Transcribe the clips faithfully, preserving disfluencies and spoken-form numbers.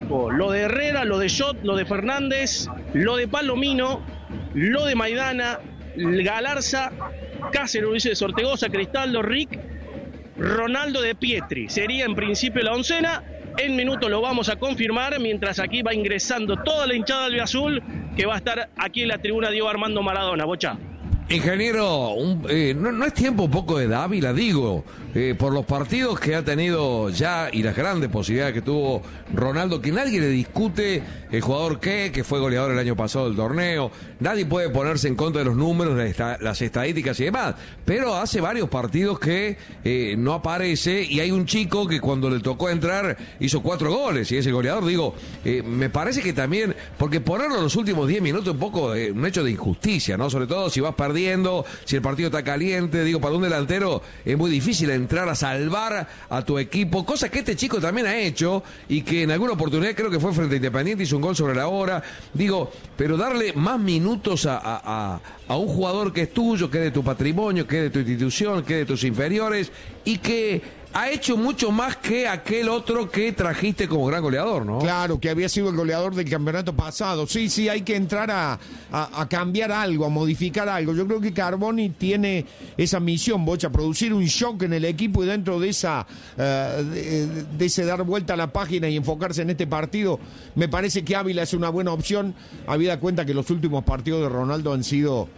equipo. Lo de Herrera, lo de Schott, lo de Fernández, lo de Palomino, lo de Maidana, Galarza, Cáceres, Ulises Ortegoza, Cristaldo, Rick, Ronaldo, De Pietri. Sería en principio la oncena. En minutos lo vamos a confirmar, mientras aquí va ingresando toda la hinchada albiazul que va a estar aquí en la tribuna Diego Armando Maradona. Bocha. Ingeniero, un, eh, no, no es tiempo un poco de Dávila, digo, eh, por los partidos que ha tenido ya y las grandes posibilidades que tuvo Ronaldo, que nadie le discute el jugador que, que fue goleador el año pasado del torneo, nadie puede ponerse en contra de los números, las estadísticas y demás, pero hace varios partidos que eh, no aparece y hay un chico que cuando le tocó entrar hizo cuatro goles y es el goleador, digo, eh, me parece que también, porque ponerlo en los últimos diez minutos es un poco eh, un hecho de injusticia, ¿no? Sobre todo si vas perdiendo, si el partido está caliente, digo, para un delantero es muy difícil entrar a salvar a tu equipo, cosa que este chico también ha hecho y que en alguna oportunidad creo que fue frente a Independiente, hizo un gol sobre la hora, digo, pero darle más minutos a, a, a, a un jugador que es tuyo, que es de tu patrimonio, que es de tu institución, que es de tus inferiores y que ha hecho mucho más que aquel otro que trajiste como gran goleador, ¿no? Claro, que había sido el goleador del campeonato pasado. Sí, sí, hay que entrar a, a, a cambiar algo, a modificar algo. Yo creo que Carboni tiene esa misión, Bocha, producir un shock en el equipo y dentro de esa uh, de, de ese dar vuelta a la página y enfocarse en este partido, me parece que Ávila es una buena opción, habida cuenta que los últimos partidos de Ronaldo han sido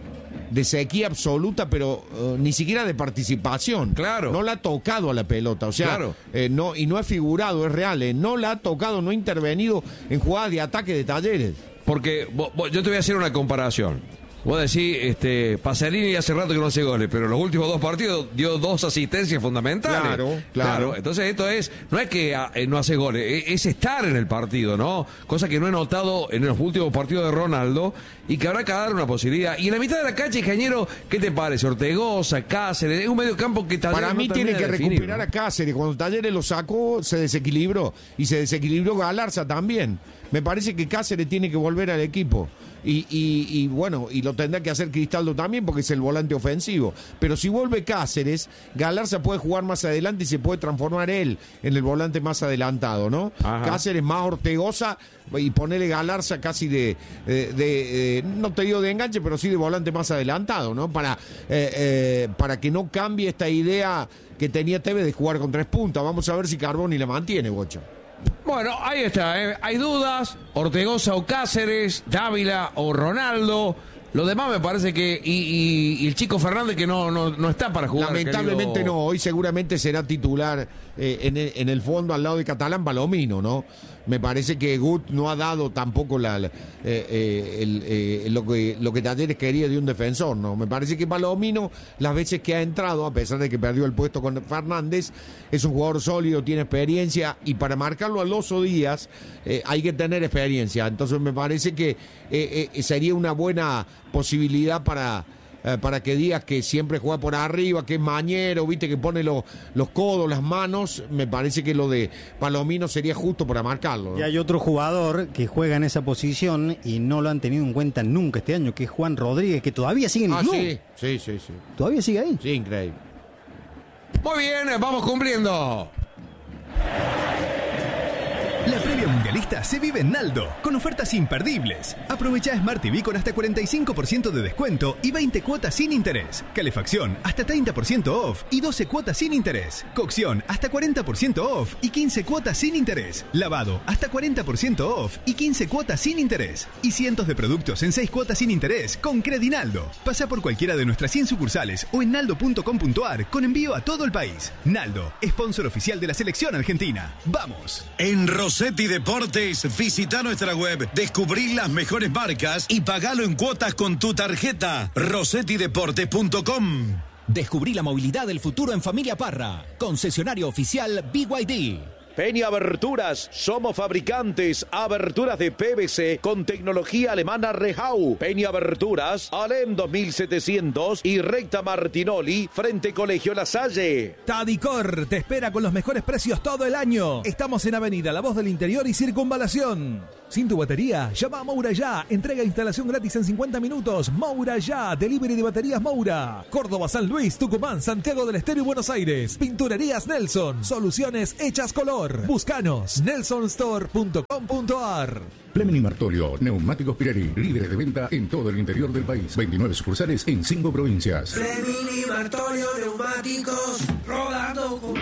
de sequía absoluta, pero uh, ni siquiera de participación. Claro. No la ha tocado a la pelota, o sea, claro. eh, no, y no ha figurado, es real, eh, no la ha tocado, no ha intervenido en jugadas de ataque de Talleres. Porque vos, vos, yo te voy a hacer una comparación. Vos decís, este, Pacerini hace rato que no hace goles, pero en los últimos dos partidos dio dos asistencias fundamentales. Claro, claro. claro. Entonces esto es, no es que eh, no hace goles, es, es estar en el partido, ¿no? Cosa que no he notado en los últimos partidos de Ronaldo y que habrá que dar una posibilidad. Y en la mitad de la cancha, ingeniero, ¿qué te parece? Ortegoza, Cáceres, es un medio campo que Talleres Para mí no tiene que definir, recuperar ¿no? a Cáceres. Cuando Talleres lo sacó, se desequilibró. Y se desequilibró Galarza también. Me parece que Cáceres tiene que volver al equipo. Y, y, y bueno, y lo tendrá que hacer Cristaldo también porque es el volante ofensivo. Pero si vuelve Cáceres, Galarza puede jugar más adelante y se puede transformar él en el volante más adelantado, ¿no? Ajá. Cáceres más Ortegoza y ponerle Galarza casi de, de, de, de, no te digo de enganche, pero sí de volante más adelantado, ¿no? Para, eh, eh, para que no cambie esta idea que tenía Tevez de jugar con tres puntas. Vamos a ver si Carboni la mantiene, Bocha. Bueno, ahí está, ¿eh? Hay dudas, Ortegoza o Cáceres, Dávila o Ronaldo. Lo demás me parece que... Y, y, y el chico Fernández que no, no, no está para jugar. Lamentablemente querido... no, hoy seguramente será titular eh, en, el, en el fondo al lado de Catalán Palomino, ¿no? Me parece que Gut no ha dado tampoco la, la, eh, eh, el, eh, lo que lo que Talleres quería de un defensor, ¿no? Me parece que Palomino, las veces que ha entrado, a pesar de que perdió el puesto con Fernández, es un jugador sólido, tiene experiencia, y para marcarlo al Oso Díaz eh, hay que tener experiencia. Entonces me parece que eh, eh, sería una buena posibilidad para... para que digas que siempre juega por arriba, que es mañero, viste, que pone lo, los codos, las manos. Me parece que lo de Palomino sería justo para marcarlo, ¿no? Y hay otro jugador que juega en esa posición y no lo han tenido en cuenta nunca este año, que es Juan Rodríguez, que todavía sigue en el ah, club. Sí, sí, sí, sí. ¿Todavía sigue ahí? Sí, increíble. Muy bien, vamos cumpliendo. La previa mundialista se vive en Naldo, con ofertas imperdibles. Aprovecha Smart T V con hasta cuarenta y cinco por ciento de descuento y veinte cuotas sin interés. Calefacción hasta treinta por ciento off y doce cuotas sin interés. Cocción hasta cuarenta por ciento off y quince cuotas sin interés. Lavado hasta cuarenta por ciento off y quince cuotas sin interés. Y cientos de productos en seis cuotas sin interés con Credinaldo. Pasa por cualquiera de nuestras cien sucursales o en naldo punto com punto ar con envío a todo el país. Naldo, sponsor oficial de la selección argentina. ¡Vamos! En Rossetti Deportes, visita nuestra web, descubrí las mejores marcas y pagalo en cuotas con tu tarjeta. rossetti deportes punto com. Descubrí la movilidad del futuro en Familia Parra. Concesionario oficial B Y D. Peña Aberturas, somos fabricantes, aberturas de P V C con tecnología alemana Rehau. Peña Aberturas, Alem dos mil setecientos y Recta Martinoli, frente Colegio La Salle. Tadicor te espera con los mejores precios todo el año. Estamos en Avenida La Voz del Interior y Circunvalación. ¿Sin tu batería? Llama a Moura Ya. Entrega e instalación gratis en cincuenta minutos. Moura Ya. Delivery de baterías Moura. Córdoba, San Luis, Tucumán, Santiago del Estero y Buenos Aires. Pinturerías Nelson. Soluciones hechas color. Búscanos. nelson store punto com punto a r. Fleming y Martolio, Neumáticos Pirelli, líderes de venta en todo el interior del país. veintinueve sucursales en cinco provincias. Fleming y Martolio, neumáticos, rodando con...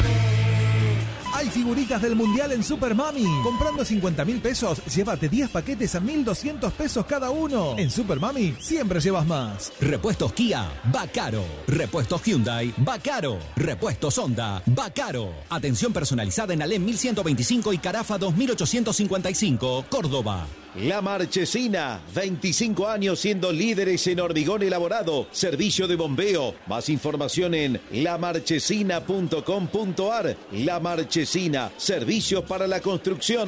Hay figuritas del Mundial en Super Mami. Comprando cincuenta mil pesos, llévate diez paquetes a mil doscientos pesos cada uno. En Super Mami siempre llevas más. Repuestos Kia, va caro. Repuestos Hyundai, va caro. Repuestos Honda, va caro. Atención personalizada en Alem mil ciento veinticinco y Carafa dos mil ochocientos cincuenta y cinco, Córdoba. La Marchesina, veinticinco años siendo líderes en hormigón elaborado, servicio de bombeo. Más información en la marchesina punto com punto a r. La Marchesina, servicios para la construcción.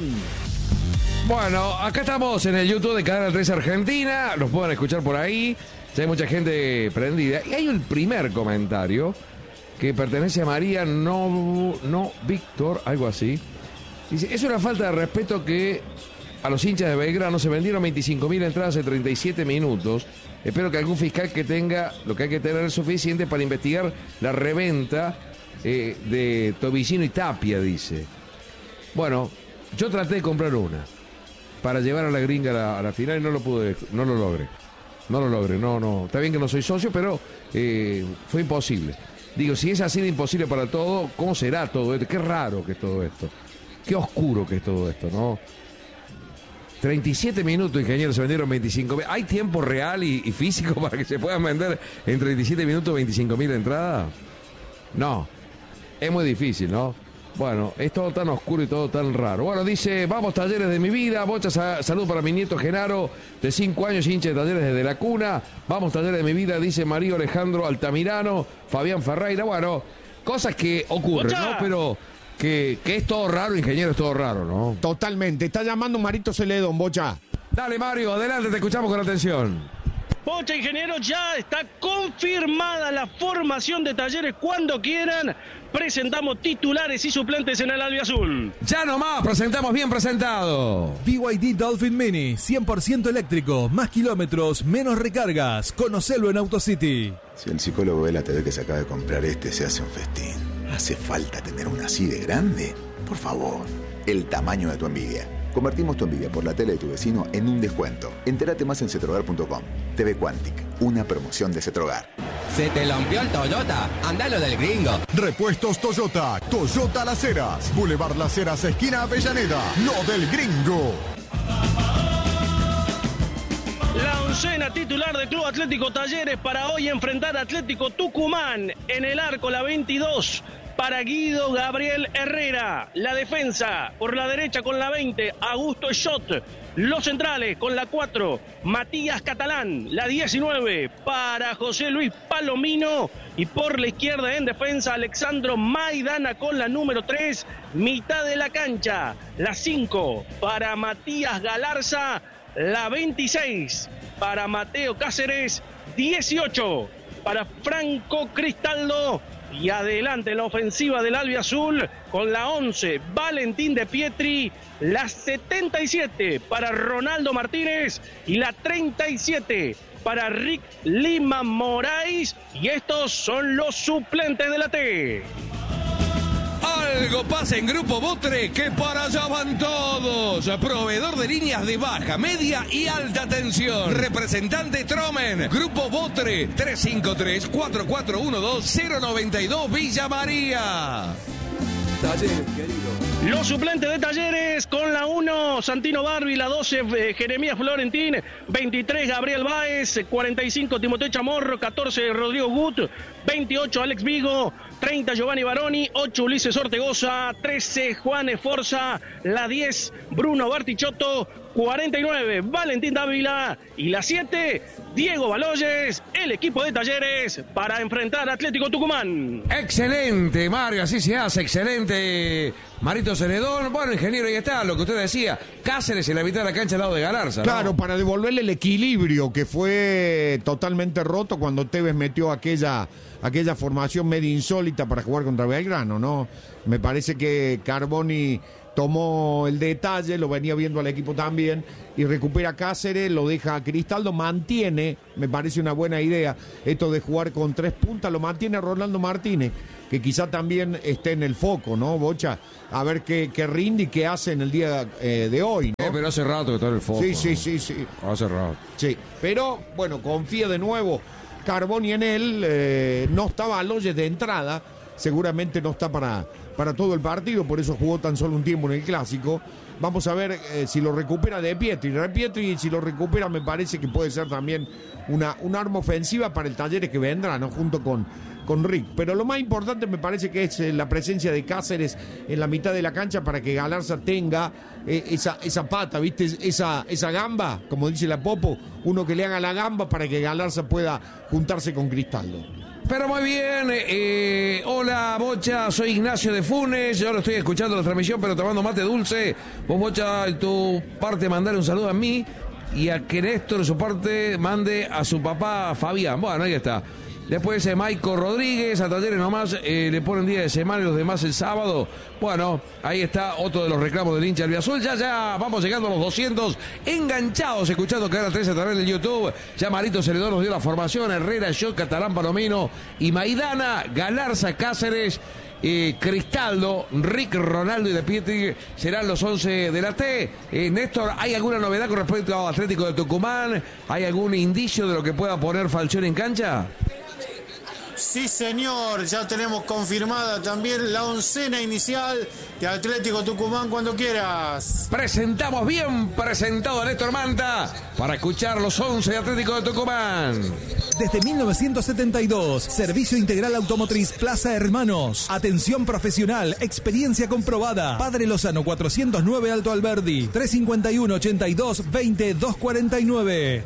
Bueno, acá estamos en el YouTube de Canal tres Argentina, los pueden escuchar por ahí, ya hay mucha gente prendida. Y hay un primer comentario que pertenece a María No, no Víctor, algo así. Dice, es una falta de respeto que a los hinchas de Belgrano se vendieron veinticinco mil entradas en treinta y siete minutos. Espero que algún fiscal que tenga lo que hay que tener es suficiente para investigar la reventa eh, de Tobillino y Tapia, dice. Bueno, yo traté de comprar una para llevar a la gringa a la, a la final y no lo pude, no lo logré. No lo logré, no, no. Está bien que no soy socio, pero eh, fue imposible. Digo, si es así de imposible para todo, ¿cómo será todo esto? Qué raro que es todo esto. Qué oscuro que es todo esto, ¿no? treinta y siete minutos, ingeniero, se vendieron veinticinco mil. ¿Hay tiempo real y, y físico para que se puedan vender en treinta y siete minutos veinticinco mil entradas? No. Es muy difícil, ¿no? Bueno, es todo tan oscuro y todo tan raro. Bueno, dice, vamos Talleres de mi vida. Bocha, sa- salud para mi nieto Genaro, de cinco años, hincha de Talleres desde la cuna. Vamos Talleres de mi vida, dice Mario Alejandro Altamirano, Fabián Ferreira. Bueno, cosas que ocurren, ¡Bocha! ¿no? Pero que, que es todo raro, ingeniero, es todo raro, ¿no? Totalmente. Está llamando Marito Celedón, Bocha. Dale, Mario, adelante, te escuchamos con atención. Bocha, ingeniero, ya está confirmada la formación de Talleres. Cuando quieran, presentamos titulares y suplentes en el albiazul. Ya nomás, presentamos bien presentado. B Y D Dolphin Mini, cien por ciento eléctrico, más kilómetros, menos recargas. Conocelo en AutoCity. Si el psicólogo ve la T V que se acaba de comprar este, se hace un festín. ¿Hace falta tener una así de grande? Por favor, el tamaño de tu envidia. Convertimos tu envidia por la tele de tu vecino en un descuento. Entérate más en cetrogar punto com. T V Quantic, una promoción de Cetrogar. ¿Se te lampió el Toyota? Andalo del gringo. Repuestos Toyota. Toyota Las Heras. Boulevard Las Heras, esquina Avellaneda. Lo del gringo. La oncena titular del Club Atlético Talleres para hoy enfrentar a Atlético Tucumán. En el arco la veintidós para Guido Gabriel Herrera. La defensa por la derecha con la veinte, Augusto Schott. Los centrales con la cuatro, Matías Catalán. La diecinueve para José Luis Palomino. Y por la izquierda en defensa, Alexandro Maidana con la número tres, mitad de la cancha. La cinco para Matías Galarza. La veintiséis para Mateo Cáceres. dieciocho para Franco Cristaldo. Y adelante en la ofensiva del albiazul con la once, Valentín de Pietri. La setenta y siete para Ronaldo Martínez. Y la treinta y siete para Rick Lima Moraes. Y estos son los suplentes de la T. Algo pasa en Grupo Botre, que para allá van todos. Proveedor de líneas de baja, media y alta tensión. Representante Tromen. Grupo Botre, tres cinco tres, cuatro cuatro uno dos, cero nueve dos, Villa María. Talleres, querido. Los suplentes de Talleres con la uno, Santino Barbi, la doce, eh, Jeremías Florentín, veintitrés, Gabriel Báez, cuarenta y cinco, Timoteo Chamorro, catorce, Rodrigo Gut, veintiocho, Alex Vigo, treinta, Giovanni Baroni, ocho, Ulises Ortegoza, trece, Juan Esforza, la diez, Bruno Bartichotto, cuarenta y nueve, Valentín Dávila y la siete, Diego Baloyes, el equipo de Talleres para enfrentar a Atlético Tucumán. Excelente, Mario, así se hace, excelente. Marito Celedón, bueno, ingeniero, ahí está, lo que usted decía, Cáceres en la mitad de la cancha al lado de Galarza, ¿no? Claro, para devolverle el equilibrio que fue totalmente roto cuando Tevez metió aquella, aquella formación medio insólita para jugar contra Belgrano, ¿no? Me parece que Carboni tomó el detalle, lo venía viendo al equipo también, y recupera a Cáceres, lo deja a Cristaldo, mantiene, me parece una buena idea, esto de jugar con tres puntas, lo mantiene Rolando Martínez, que quizá también esté en el foco, ¿no, Bocha? A ver qué, qué rinde y qué hace en el día eh, de hoy, ¿no? Eh, pero hace rato que está en el foco. Sí, sí, sí, sí. Hace rato. Sí, pero, bueno, confía de nuevo Carboni en él, eh, no estaba Aloyes de entrada, seguramente no está para, para todo el partido, por eso jugó tan solo un tiempo en el Clásico. Vamos a ver eh, si lo recupera De Pietri. De Pietri, si lo recupera, me parece que puede ser también una, una arma ofensiva para el Talleres que vendrá, ¿no? Junto con, con Rick. Pero lo más importante me parece que es eh, la presencia de Cáceres en la mitad de la cancha para que Galarza tenga eh, esa, esa pata, ¿viste? Esa, esa gamba, como dice la Popo, uno que le haga la gamba para que Galarza pueda juntarse con Cristaldo. Pero muy bien, eh, hola Bocha, soy Ignacio de Funes, yo lo estoy escuchando la transmisión, pero tomando mate dulce. Vos, Bocha, en tu parte mandale un saludo a mí y a que Néstor, en su parte, mande a su papá Fabián. Bueno, ahí está. Después eh, Maico Rodríguez, a Talleres nomás eh, le ponen día de semana y los demás el sábado. Bueno, ahí está otro de los reclamos del hincha albiazul. Ya, ya, vamos llegando a los doscientos enganchados, escuchando Canal trece a través del YouTube. Ya Marito Celedón nos dio la formación. Herrera, Yo, Catalán, Palomino y Maidana, Galarza, Cáceres, eh, Cristaldo, Rick, Ronaldo y De Pietri serán los once de la T. Eh, Néstor, ¿hay alguna novedad con respecto a Atlético de Tucumán? ¿Hay algún indicio de lo que pueda poner Falcioni en cancha? Sí, señor, ya tenemos confirmada también la oncena inicial de Atlético Tucumán cuando quieras. Presentamos bien presentado a Néstor Manta para escuchar los once de Atlético de Tucumán. Desde mil novecientos setenta y dos, Servicio Integral Automotriz Plaza Hermanos. Atención profesional, experiencia comprobada. Padre Lozano cuatrocientos nueve Alto Alberdi, trescientos cincuenta y uno, ochenta y dos, veinte, doscientos cuarenta y nueve.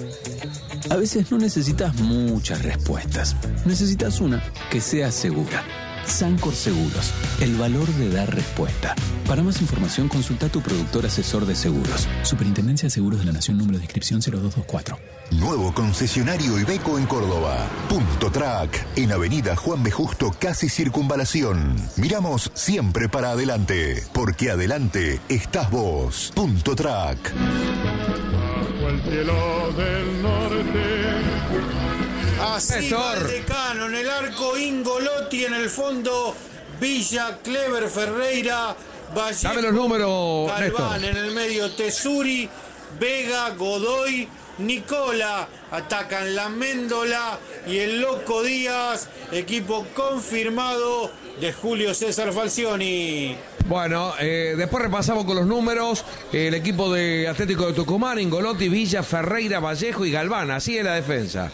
A veces no necesitas muchas respuestas. Necesitas una que sea segura. Sancor Seguros, el valor de dar respuesta. Para más información, consulta a tu productor asesor de seguros. Superintendencia de Seguros de la Nación, número de inscripción cero dos dos cuatro. Nuevo concesionario Iveco en Córdoba. Punto Track, en Avenida Juan B. Justo, casi Circunvalación. Miramos siempre para adelante, porque adelante estás vos. Punto Track. Bajo el cielo del norte. Así va el Néstor. decano, en el arco Ingolotti, en el fondo Villa, Clever, Ferreira, Vallejo, Dame los números, Galván, Néstor. en el medio Tesuri, Vega, Godoy, Nicola, atacan la Méndola y el Loco Díaz, equipo confirmado de Julio César Falcioni. Bueno, eh, después repasamos con los números. El equipo de Atlético de Tucumán, Ingolotti, Villa, Ferreira, Vallejo y Galván. Así es la defensa.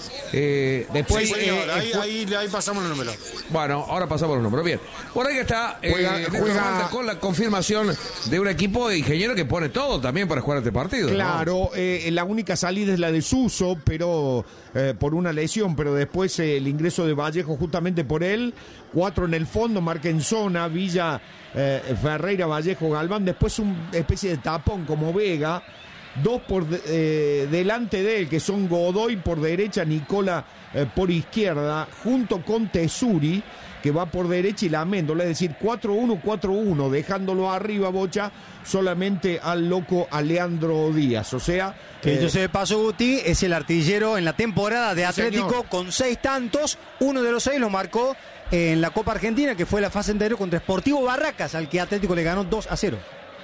Eh, después, Sí, señor, eh, ahí, fue- ahí, ahí pasamos los números. Bueno, ahora pasamos los números. Bien. Por ahí está eh, Juega- Néstor juega- Manta con la confirmación de un equipo de ingeniero que pone todo también para jugar este partido, ¿no? Claro, eh, la única salida es la de Suso, pero eh, por una lesión, pero después eh, el ingreso de Vallejo justamente por él, cuatro en el fondo, marca en zona, Villa, eh, Ferreira, Vallejo, Galván, después una especie de tapón como Vega, dos por de- eh, delante de él, que son Godoy por derecha, Nicola eh, por izquierda, junto con Tesuri, que va por derecha, y la Méndola, es decir, cuatro uno cuatro uno, dejándolo arriba, Bocha, solamente al loco a Leandro Díaz. O sea, Que eh, yo sé de paso, Guti, es el artillero en la temporada de Sí, Atlético señor. con seis tantos. Uno de los seis lo marcó en la Copa Argentina, que fue la fase anterior contra Sportivo Barracas, al que Atlético le ganó dos a cero.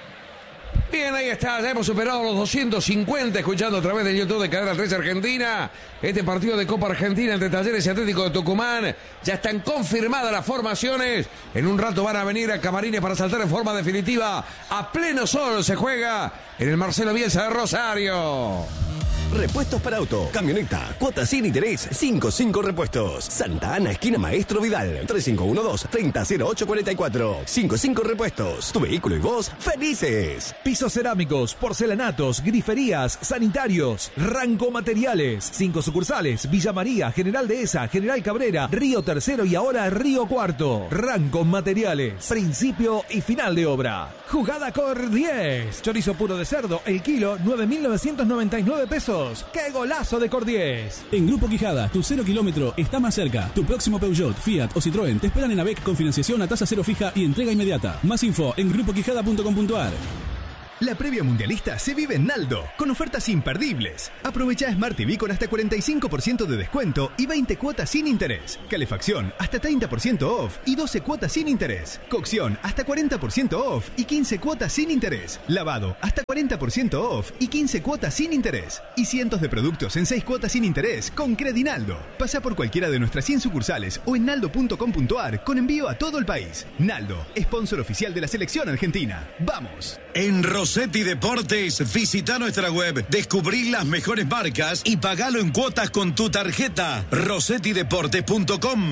Bien, ahí está, ya hemos superado los doscientos cincuenta, escuchando a través del YouTube de Canal trece Argentina. Este partido de Copa Argentina entre Talleres y Atlético de Tucumán. Ya están confirmadas las formaciones. En un rato van a venir a Camarines para saltar en forma definitiva. A pleno sol se juega en el Marcelo Bielsa de Rosario. Repuestos para auto, camioneta, cuotas sin interés, cinco cinco Repuestos. Santa Ana, esquina Maestro Vidal, tres cinco uno dos, treinta cero ocho cuarenta y cuatro. cinco cinco Repuestos, tu vehículo y vos, felices. Pisos cerámicos, porcelanatos, griferías, sanitarios, Ranco Materiales. Cinco sucursales: Villa María, General Dehesa, General Cabrera, Río Tercero y ahora Río Cuarto. Ranco Materiales, principio y final de obra. Jugada Cor diez. Chorizo puro de cerdo, el kilo, nueve mil novecientos noventa y nueve pesos. minutos. ¡Qué golazo de Cordies! En Grupo Quijada, tu cero kilómetro está más cerca. Tu próximo Peugeot, Fiat o Citroën te esperan en AVEC con financiación a tasa cero fija y entrega inmediata. Más info en grupo quijada punto com punto a r. La previa mundialista se vive en Naldo, con ofertas imperdibles. Aprovecha Smart T V con hasta cuarenta y cinco por ciento de descuento y veinte cuotas sin interés. Calefacción hasta treinta por ciento off y doce cuotas sin interés. Cocción hasta cuarenta por ciento off y quince cuotas sin interés. Lavado hasta cuarenta por ciento off y quince cuotas sin interés. Y cientos de productos en seis cuotas sin interés con Credinaldo. Pasa por cualquiera de nuestras cien sucursales o en naldo punto com punto a r con envío a todo el país. Naldo, sponsor oficial de la selección argentina. ¡Vamos! En Rossetti Deportes, visita nuestra web, descubrí las mejores marcas y pagalo en cuotas con tu tarjeta. rossetti deportes punto com.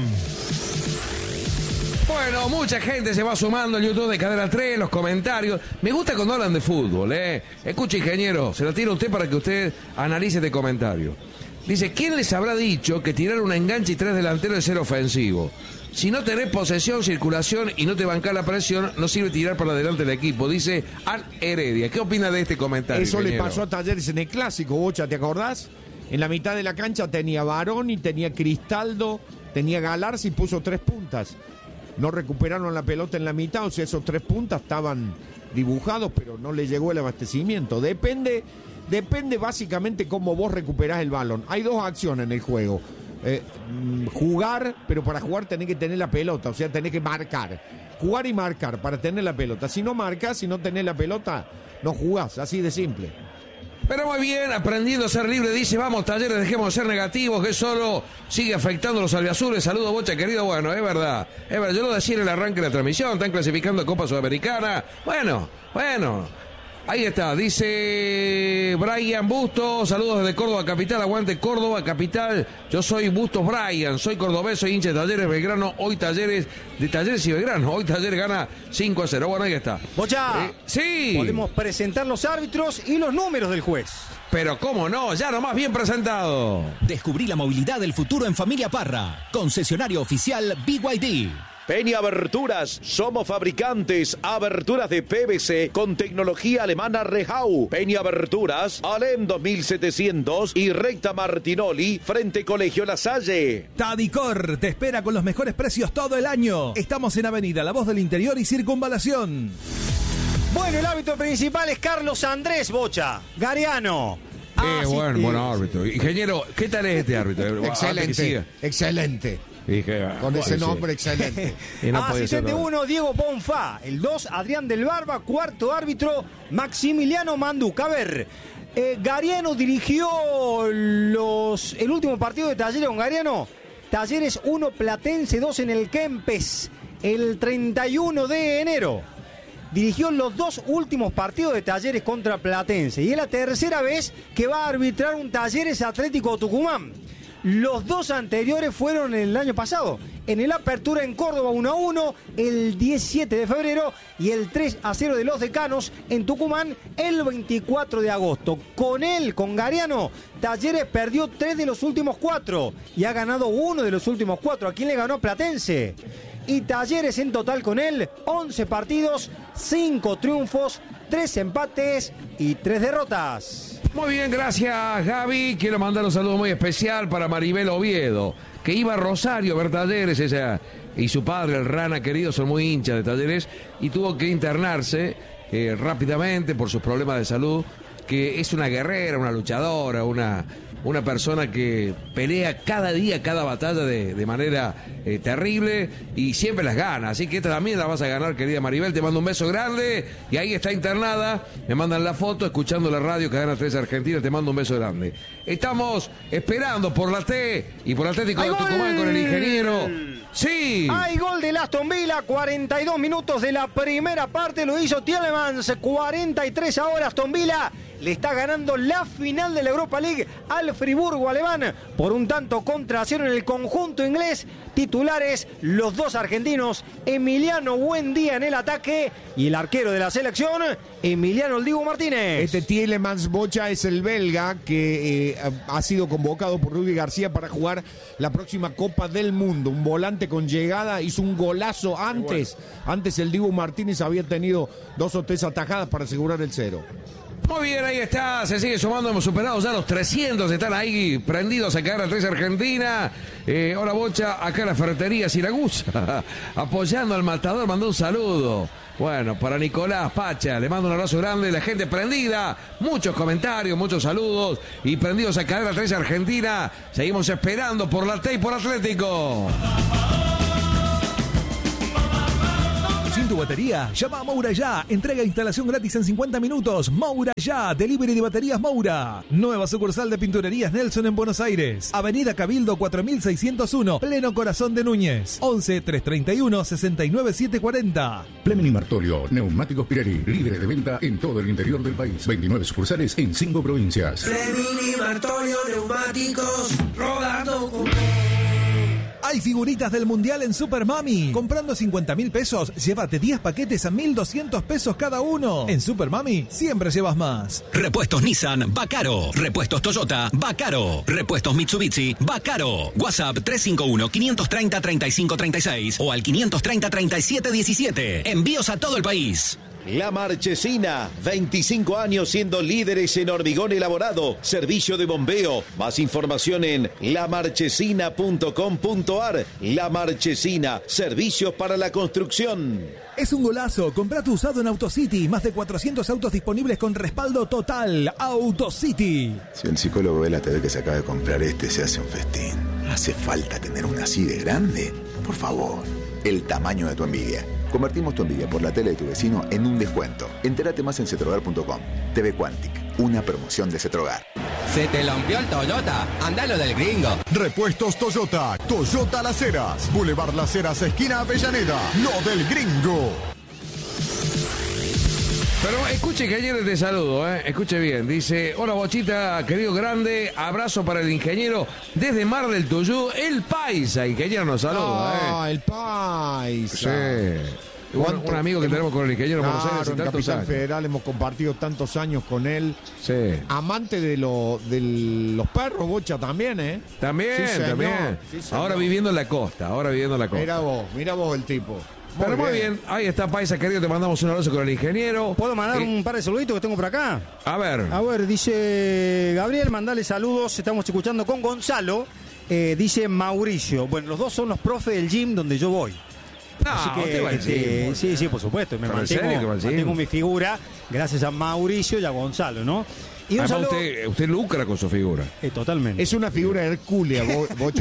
Bueno, mucha gente se va sumando al YouTube de Cadena tres, los comentarios. Me gusta cuando hablan de fútbol, ¿eh? Escuche, ingeniero, se lo tiro a usted para que usted analice este comentario. Dice, ¿quién les habrá dicho que tirar un enganche y tres delanteros es ser ofensivo? Si no tenés posesión, circulación y no te bancás la presión, no sirve tirar para adelante el equipo, dice An Heredia. ¿Qué opina de este comentario, Eso ingeniero? le pasó a Talleres en el Clásico, Bocha, ¿te acordás? En la mitad de la cancha tenía Baroni, tenía Cristaldo, tenía Galarza y puso tres puntas. No recuperaron la pelota en la mitad, o sea, esos tres puntas estaban dibujados, pero no le llegó el abastecimiento. Depende, depende básicamente cómo vos recuperás el balón. Hay dos acciones en el juego. Eh, jugar, pero para jugar tenés que tener la pelota, o sea, tenés que marcar. Jugar y marcar para tener la pelota. Si no marcas, si no tenés la pelota, no jugás, así de simple. Pero muy bien, aprendiendo a ser libre, dice, vamos Talleres, dejemos de ser negativos, que solo sigue afectando a los albiazules. Saludos, Bocha, querido. Bueno, es verdad, es verdad, yo lo decía en el arranque de la transmisión, están clasificando a Copa Sudamericana. Bueno, bueno, ahí está, dice Brian Bustos, saludos desde Córdoba Capital, aguante Córdoba Capital, yo soy Bustos Brian, soy cordobés, soy hincha de Talleres Belgrano, hoy Talleres, de Talleres y Belgrano, hoy Talleres gana cinco a cero, bueno, ahí está. Bocha, eh, sí. Podemos presentar los árbitros y los números del juez. Pero cómo no, ya nomás bien presentado. Descubrí la movilidad del futuro en Familia Parra, concesionario oficial B Y D. Peña Aberturas, somos fabricantes, aberturas de P V C con tecnología alemana Rehau. Peña Aberturas, Alem dos mil setecientos y Recta Martinoli, frente Colegio La Salle. Tadicor te espera con los mejores precios todo el año. Estamos en Avenida La Voz del Interior y Circunvalación. Bueno, el árbitro principal es Carlos Andrés Bocha, Gariano. Eh, ah, bueno, sí, buen árbitro. Ingeniero, ¿qué tal es este árbitro? Excelente, excelente. Dije, con ese nombre, excelente. No Asistente uno, Diego Bonfá. El dos, Adrián del Barba. Cuarto árbitro, Maximiliano Manduca. A ver, eh, Gariano dirigió los el último partido de Talleres con Gariano. Talleres uno, Platense dos en el Kempes, el treinta y uno de enero. Dirigió los dos últimos partidos de Talleres contra Platense. Y es la tercera vez que va a arbitrar un Talleres Atlético Tucumán. Los dos anteriores fueron el año pasado. En el Apertura en Córdoba uno a uno, el diecisiete de febrero, y el tres a cero de los Decanos en Tucumán el veinticuatro de agosto. Con él, con Gariano, Talleres perdió tres de los últimos cuatro y ha ganado uno de los últimos cuatro. ¿A quién le ganó? Platense. Y Talleres en total con él, once partidos, cinco triunfos, tres empates y tres derrotas. Muy bien, gracias Gaby. Quiero mandar un saludo muy especial para Maribel Oviedo, que iba a Rosario a ver Talleres, ella y su padre, el Rana querido, son muy hinchas de Talleres, y tuvo que internarse eh, rápidamente por sus problemas de salud, que es una guerrera, una luchadora, una... una persona que pelea cada día, cada batalla de, de manera eh, terrible y siempre las gana. Así que esta también la vas a ganar, querida Maribel. Te mando un beso grande. Y ahí está internada. Me mandan la foto escuchando la radio Cadena tres Argentina. Te mando un beso grande. Estamos esperando por la T y por Atlético de Tucumán con el ingeniero. Sí. Hay gol del Aston Villa, cuarenta y dos minutos de la primera parte. Lo hizo Tielemans, cuarenta y tres ahora Aston Villa. Le está ganando la final de la Europa League al Friburgo alemán por un tanto contra cero en el conjunto inglés. Titulares los dos argentinos, Emiliano Buendía en el ataque y el arquero de la selección, Emiliano El Dibu Martínez. Este Tielemans, Bocha, es el belga que eh, ha sido convocado por Rudy García para jugar la próxima Copa del Mundo. Un volante con llegada, hizo un golazo antes. Bueno. Antes el Dibu Martínez había tenido dos o tres atajadas para asegurar el cero. Muy bien, ahí está, se sigue sumando, hemos superado ya los trescientos, están ahí prendidos a caer a tres Argentina. Eh, hola Bocha, acá en la ferretería Siragusa, apoyando al matador, mandó un saludo. Bueno, para Nicolás Pacha, le mando un abrazo grande, la gente prendida, muchos comentarios, muchos saludos y prendidos a caer a tres Argentina. Seguimos esperando por la T y por Atlético. Sin tu batería, llama a Moura Ya. Entrega e instalación gratis en cincuenta minutos. Moura Ya, delivery de baterías Moura. Nueva sucursal de Pinturerías Nelson en Buenos Aires. Avenida Cabildo cuatro mil seiscientos uno, pleno corazón de Núñez. once, trescientos treinta y uno, sesenta y nueve, setecientos cuarenta. Fleming y Martolio, neumáticos Pirelli, líderes de venta en todo el interior del país. veintinueve sucursales en cinco provincias. Fleming y Martolio, neumáticos, rodando con... Hay figuritas del Mundial en Super Mami. Comprando cincuenta mil pesos, llévate diez paquetes a mil doscientos pesos cada uno. En Super Mami siempre llevas más. Repuestos Nissan, Bacaro. Repuestos Toyota, Bacaro. Repuestos Mitsubishi, Bacaro. WhatsApp tres cinco uno, cinco tres cero, tres cinco tres seis o al quinientos treinta, treinta y siete diecisiete. Envíos a todo el país. La Marchesina, veinticinco años siendo líderes en hormigón elaborado, servicio de bombeo. Más información en la marchesina punto com punto a r. La Marchesina, servicios para la construcción. Es un golazo, comprá tu usado en AutoCity. Más de cuatrocientos autos disponibles con respaldo total. AutoCity. Si el psicólogo ve la T V que se acaba de comprar este, se hace un festín. ¿Hace falta tener una así de grande? Por favor, el tamaño de tu envidia. Convertimos tu envidia por la tele de tu vecino en un descuento. Entérate más en cetrogar punto com. T V Quantic, una promoción de Cetrogar. ¿Se te rompió el Toyota? Andalo del gringo. Repuestos Toyota, Toyota Las Heras, Boulevard Las Heras, esquina Avellaneda, lo del gringo. Pero escuche, ingeniero, te saludo, ¿eh? Escuche bien. Dice, hola Bochita, querido grande, abrazo para el ingeniero desde Mar del Tuyú, el Paisa. Ingeniero nos saluda, Ah, ¿eh? el Paisa. Sí. Un, un amigo que tenemos con el ingeniero en Claro, Buenos Aires hace en tantos Capital años. Federal hemos compartido tantos años con él. Sí. Amante de, lo, de los perros, Bocha, también, ¿eh? También, Sí, señor. también. Sí, señor. Ahora viviendo en la costa, ahora viviendo en la costa. Mira vos, mira vos el tipo. Pero muy bien. ahí está Paisa, querido, te mandamos un abrazo con el ingeniero. ¿Puedo mandar Eh, un par de saluditos que tengo por acá? A ver. A ver, dice Gabriel, mandale saludos, estamos escuchando con Gonzalo. Eh, dice Mauricio, bueno, los dos son los profes del gym donde yo voy. No, Así que, usted va al este, gym. sí, sí, por supuesto, me ¿Pero en serio que va mantengo, al gym? mantengo mi figura gracias a Mauricio y a Gonzalo, ¿no? Y un Además, saludo... usted, usted lucra con su figura. Eh, totalmente. Es una figura hercúlea, Bo- Bocha.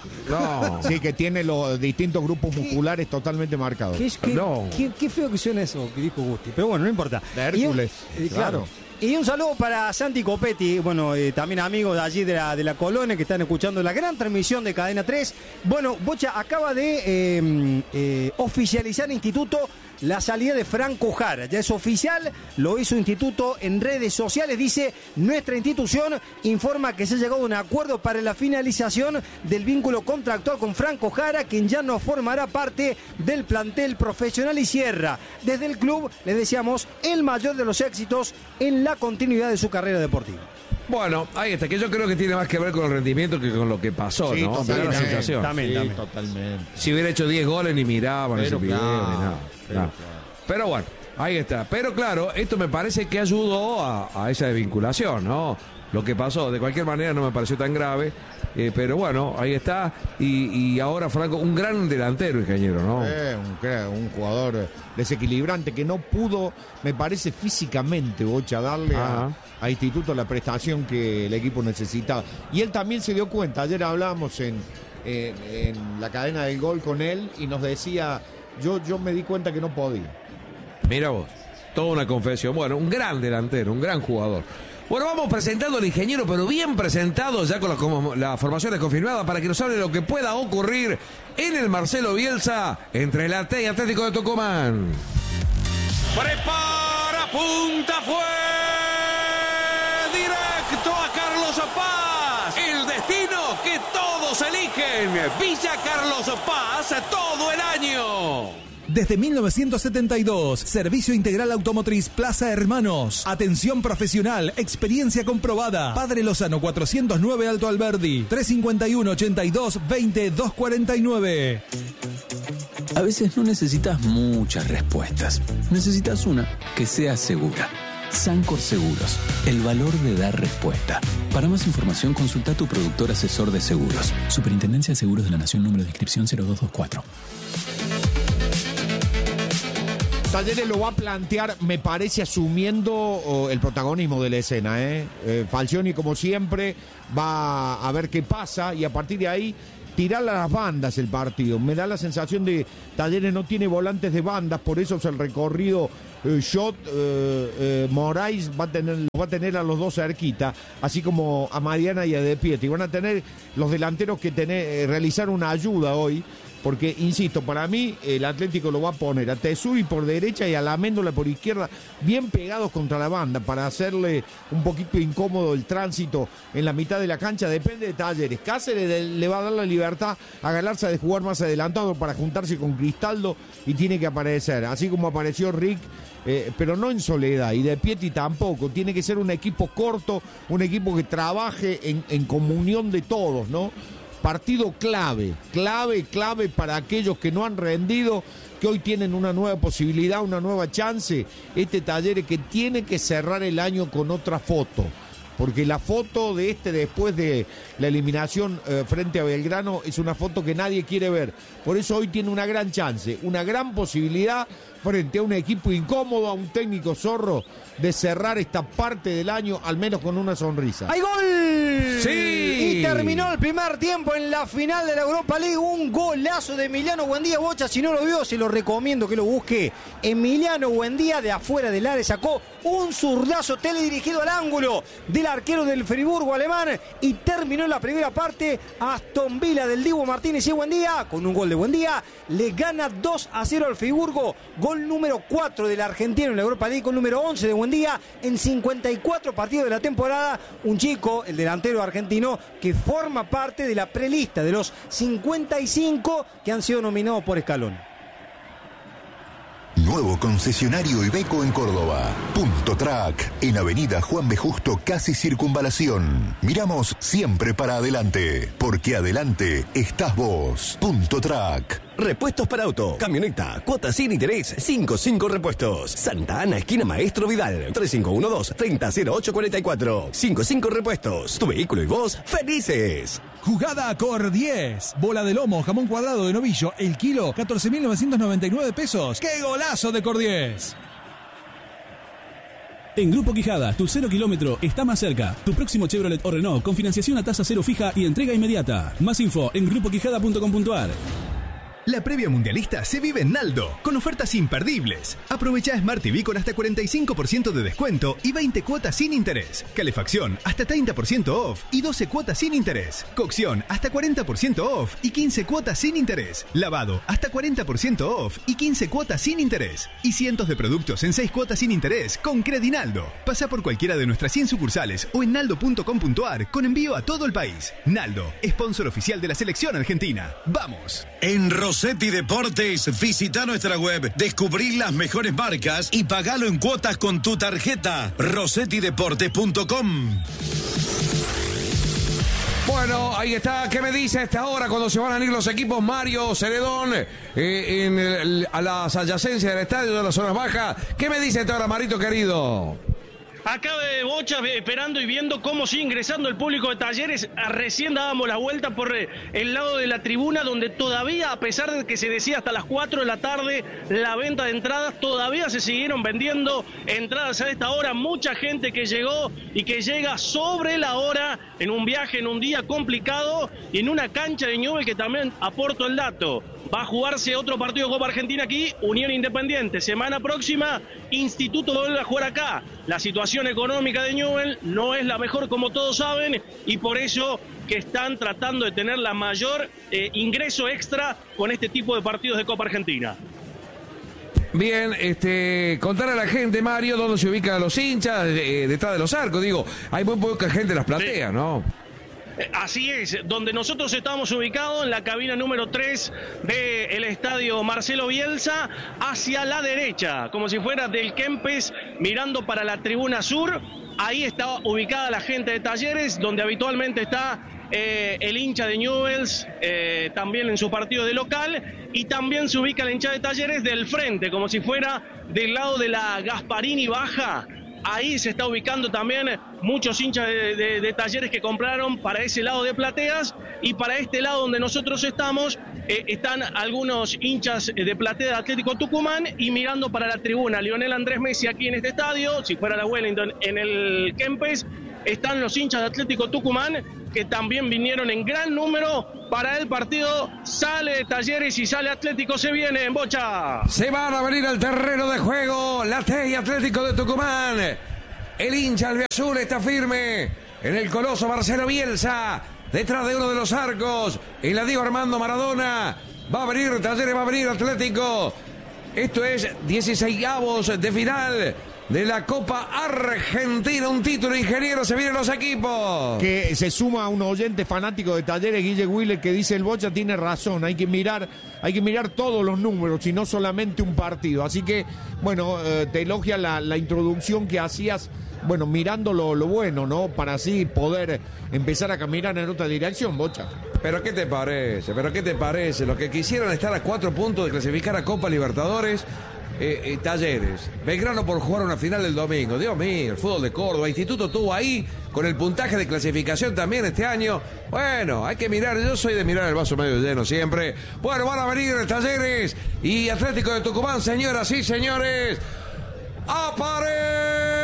No. Sí, que tiene los distintos grupos musculares totalmente marcados. ¿Qué, qué- No. qué- qué feo que suena eso que dijo Gusti, pero bueno, no importa. De Hércules, Y un- eh, claro. claro. Y un saludo para Santi Copetti, bueno, eh, también amigos de allí de la, de la colonia que están escuchando la gran transmisión de Cadena tres. Bueno, Bocha acaba de eh, eh, oficializar Instituto la salida de Franco Jara. Ya es oficial, lo hizo Instituto en redes sociales. Dice, nuestra institución informa que se ha llegado a un acuerdo para la finalización del vínculo contractual con Franco Jara, quien ya no formará parte del plantel profesional y cierra. Desde el club le deseamos el mayor de los éxitos en la continuidad de su carrera deportiva. Bueno, ahí está, que yo creo que tiene más que ver con el rendimiento que con lo que pasó, Sí, ¿no? Me da la totalmente. sensación. También, Sí, también. totalmente. Si hubiera hecho diez goles ni miraban ese Pero video claro, ni nada. pero No. claro. Pero bueno, ahí está. Pero claro, esto me parece que ayudó a, a esa desvinculación, ¿no? Lo que pasó, de cualquier manera no me pareció tan grave, eh, pero bueno, ahí está. Y, y ahora Franco, un gran delantero, ingeniero, ¿no? Eh, un, cra- un jugador desequilibrante que no pudo, me parece físicamente, Bocha, darle a, Ajá. a Instituto la prestación que el equipo necesitaba. Y él también se dio cuenta, ayer hablábamos en, en, en la cadena del gol con él y nos decía, yo, yo me di cuenta que no podía. Mira vos, toda una confesión. Bueno, un gran delantero, un gran jugador. Bueno, vamos presentando al ingeniero, pero bien presentado, ya con las, como, las formaciones confirmadas, para que nos hable de lo que pueda ocurrir en el Marcelo Bielsa entre el A T y Atlético de Tucumán. Prepara, punta, fue directo a Carlos Paz. El destino que todos eligen. Villa Carlos Paz todo el año. Desde mil novecientos setenta y dos, Servicio Integral Automotriz Plaza Hermanos. Atención profesional, experiencia comprobada. Padre Lozano cuatrocientos nueve Alto Alberdi, trescientos cincuenta y uno, ochenta y dos, veinte, doscientos cuarenta y nueve. A veces no necesitas muchas respuestas. Necesitas una que sea segura. Sancor Seguros, el valor de dar respuesta. Para más información, consulta a tu productor asesor de seguros. Superintendencia de Seguros de la Nación, número de inscripción cero dos dos cuatro. Talleres lo va a plantear, me parece, asumiendo oh, el protagonismo de la escena. ¿eh? Eh, Falcioni, como siempre, va a ver qué pasa y a partir de ahí tirar a las bandas el partido. Me da la sensación de Talleres no tiene volantes de bandas, por eso es el recorrido. Eh, Shot, eh, eh, Moraes va a tener va a tener a los dos cerquita, así como a Mariana y a De Pietri. Van a tener los delanteros que tener, eh, realizar una ayuda hoy. Porque, insisto, para mí el Atlético lo va a poner a Tesuri por derecha y a la Méndola por izquierda, bien pegados contra la banda, para hacerle un poquito incómodo el tránsito en la mitad de la cancha. Depende de Talleres. Cáceres le va a dar la libertad a Galarza de jugar más adelantado para juntarse con Cristaldo y tiene que aparecer, así como apareció Rick, eh, pero no en soledad, y De Pietri tampoco. Tiene que ser un equipo corto, un equipo que trabaje en, en comunión de todos, ¿no? Partido clave, clave, clave para aquellos que no han rendido, que hoy tienen una nueva posibilidad, una nueva chance. Este Talleres que tiene que cerrar el año con otra foto, porque la foto de este después de la eliminación eh, frente a Belgrano es una foto que nadie quiere ver. Por eso hoy tiene una gran chance, una gran posibilidad frente a un equipo incómodo, a un técnico zorro, de cerrar esta parte del año al menos con una sonrisa. ¡Hay gol! ¡Sí! Y terminó el primer tiempo en la final de la Europa League. Un golazo de Emiliano Buendía. Bocha, si no lo vio, se lo recomiendo que lo busque. Emiliano Buendía, de afuera del área, sacó un zurdazo teledirigido al ángulo del arquero del Friburgo alemán y terminó la primera parte. Aston Villa del Dibu Martínez y Buendía, con un gol de Buendía, le gana dos a cero al Friburgo. Gol número cuatro del argentino en la Europa League, con número once de Buendía en cincuenta y cuatro partidos de la temporada. Un chico, el delantero argentino, que forma parte de la prelista de los cincuenta y cinco que han sido nominados por Escalón. Nuevo concesionario Iveco en Córdoba. Punto Track, en Avenida Juan B. Justo, casi Circunvalación. Miramos siempre para adelante, porque adelante estás vos. Punto Track. Repuestos para auto, camioneta, cuotas sin interés, cinco cinco Repuestos. Santa Ana, esquina Maestro Vidal, tres cinco uno dos, tres cero cero ocho cuatro cuatro. cinco cinco Repuestos, tu vehículo y vos felices. Jugada Cor diez. Bola de lomo, jamón cuadrado de novillo, el kilo, catorce mil novecientos noventa y nueve pesos. ¡Qué golazo de Cor diez! En Grupo Quijada, tu cero kilómetro está más cerca. Tu próximo Chevrolet o Renault con financiación a tasa cero fija y entrega inmediata. Más info en grupo quijada punto com punto a r. La previa mundialista se vive en Naldo, con ofertas imperdibles. Aprovecha Smart T V con hasta cuarenta y cinco por ciento de descuento y veinte cuotas sin interés. Calefacción hasta treinta por ciento off y doce cuotas sin interés. Cocción hasta cuarenta por ciento off y quince cuotas sin interés. Lavado hasta cuarenta por ciento off y quince cuotas sin interés. Y cientos de productos en seis cuotas sin interés con Credinaldo. Pasa por cualquiera de nuestras cien sucursales o en naldo punto com punto a r con envío a todo el país. Naldo, sponsor oficial de la selección argentina. ¡Vamos! En Rossetti Deportes, visita nuestra web, descubrí las mejores marcas y pagalo en cuotas con tu tarjeta. rossetti deportes punto com. Bueno, ahí está. ¿Qué me dice a esta hora cuando se van a ir los equipos? Mario Ceredón, eh, en el, a las adyacencias del estadio de las zonas bajas. ¿Qué me dice a esta hora, Marito querido? Acá de Bocha, esperando y viendo cómo sigue ingresando el público de Talleres. Recién dábamos la vuelta por el lado de la tribuna, donde todavía, a pesar de que se decía hasta las cuatro de la tarde la venta de entradas, todavía se siguieron vendiendo entradas a esta hora. Mucha gente que llegó y que llega sobre la hora en un viaje, en un día complicado y en una cancha de Newell's que también aporto el dato. Va a jugarse otro partido de Copa Argentina aquí, Unión Independiente. Semana próxima, Instituto vuelve a jugar acá. La situación económica de Newell's no es la mejor, como todos saben, y por eso que están tratando de tener la mayor eh, ingreso extra con este tipo de partidos de Copa Argentina. Bien, este, contar a la gente, Mario, dónde se ubican los hinchas, eh, detrás de los arcos. Digo, hay muy poca gente en las plateas, sí, ¿no? Así es, donde nosotros estamos ubicados, en la cabina número tres del estadio Marcelo Bielsa, hacia la derecha, como si fuera del Kempes, mirando para la tribuna sur. Ahí está ubicada la gente de Talleres, donde habitualmente está eh, el hincha de Newell's, eh, también en su partido de local, y también se ubica la hincha de Talleres del frente, como si fuera del lado de la Gasparini Baja. ahí se está ubicando también muchos hinchas de, de, de Talleres que compraron para ese lado de plateas, y para este lado donde nosotros estamos eh, están algunos hinchas de platea de Atlético Tucumán, y mirando para la tribuna Lionel Andrés Messi aquí en este estadio, si fuera la Wellington en el Kempes, están los hinchas de Atlético Tucumán que también vinieron en gran número para el partido. Sale Talleres y sale Atlético, se viene en Bocha. Se van a venir al terreno de juego la T y Atlético de Tucumán. El hincha albiazul está firme en el coloso Marcelo Bielsa, detrás de uno de los arcos, en la Diego Armando Maradona. Va a venir Talleres, va a venir Atlético. Esto es dieciseisavos de final de la Copa Argentina, un título, ingeniero, se vienen los equipos. Que se suma a un oyente fanático de Talleres, Guille Willer, que dice: el Bocha tiene razón, hay que mirar, hay que mirar todos los números y no solamente un partido. Así que, bueno, eh, te elogia la, la introducción que hacías, bueno, mirando lo, lo bueno, ¿no? Para así poder empezar a caminar en otra dirección, Bocha. ¿Pero qué te parece? ¿Pero qué te parece? Los que quisieran estar a cuatro puntos de clasificar a Copa Libertadores, Eh, eh, Talleres, Belgrano por jugar una final el domingo. Dios mío, el fútbol de Córdoba. Instituto estuvo ahí con el puntaje de clasificación también este año. Bueno, hay que mirar, yo soy de mirar el vaso medio lleno siempre. Bueno, van a venir Talleres y Atlético de Tucumán, señoras y señores. ¡Aparece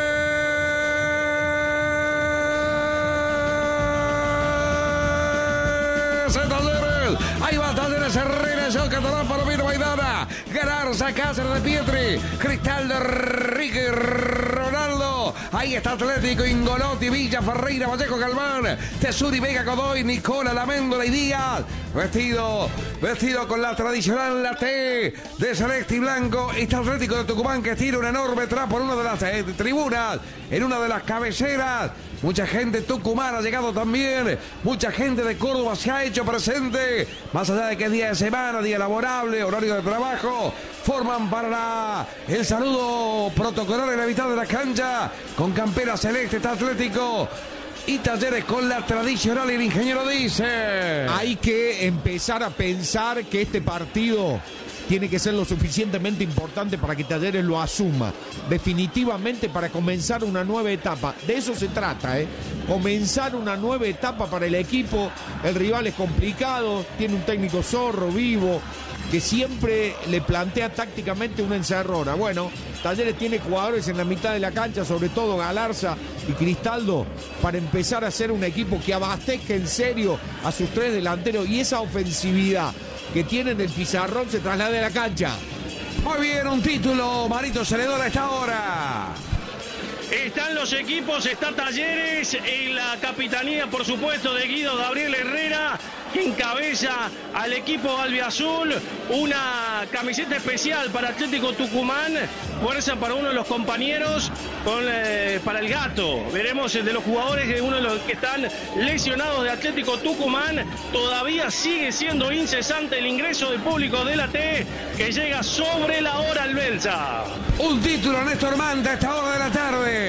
Talleres! Ahí va Talleres, Herrera, John Catalán, Palomino, Maidana, Galarza, Cáceres de Pietri, Cristaldo, Ricky, Ronaldo. Ahí está Atlético, Ingolotti, Villa, Ferreira, Vallejo, Galván, Tesuri, Vega, Godoy, Nicola, Laméndola y Díaz. Vestido, vestido con la tradicional la T de celeste y blanco. Está Atlético de Tucumán, que tira un enorme trapo en una de las eh, tribunas, en una de las cabeceras. Mucha gente tucumana ha llegado también. Mucha gente de Córdoba se ha hecho presente. Más allá de que es día de semana, día laborable, horario de trabajo, forman para la, el saludo protocolar en la mitad de la cancha. Con campera celeste está Atlético y Talleres con la tradicional, y el ingeniero dice: hay que empezar a pensar que este partido tiene que ser lo suficientemente importante para que Talleres lo asuma definitivamente, para comenzar una nueva etapa. De eso se trata, ¿eh? Comenzar una nueva etapa para el equipo. El rival es complicado, tiene un técnico zorro, vivo, que siempre le plantea tácticamente una encerrona. Bueno, Talleres tiene jugadores en la mitad de la cancha, sobre todo Galarza y Cristaldo, para empezar a ser un equipo que abastezca en serio a sus tres delanteros, y esa ofensividad que tienen el pizarrón se traslade a la cancha. Muy bien, un título, Marito Celedón a esta hora. Están los equipos, está Talleres en la capitanía, por supuesto, de Guido Gabriel Herrera, que encabeza al equipo albiazul. Una camiseta especial para Atlético Tucumán, fuerza para uno de los compañeros, con, eh, para el Gato. Veremos el de los jugadores, de uno de los que están lesionados de Atlético Tucumán. Todavía sigue siendo incesante el ingreso del público de la T, que llega sobre la hora al Belsa. Un título, Néstor Manta, a esta hora de la tarde.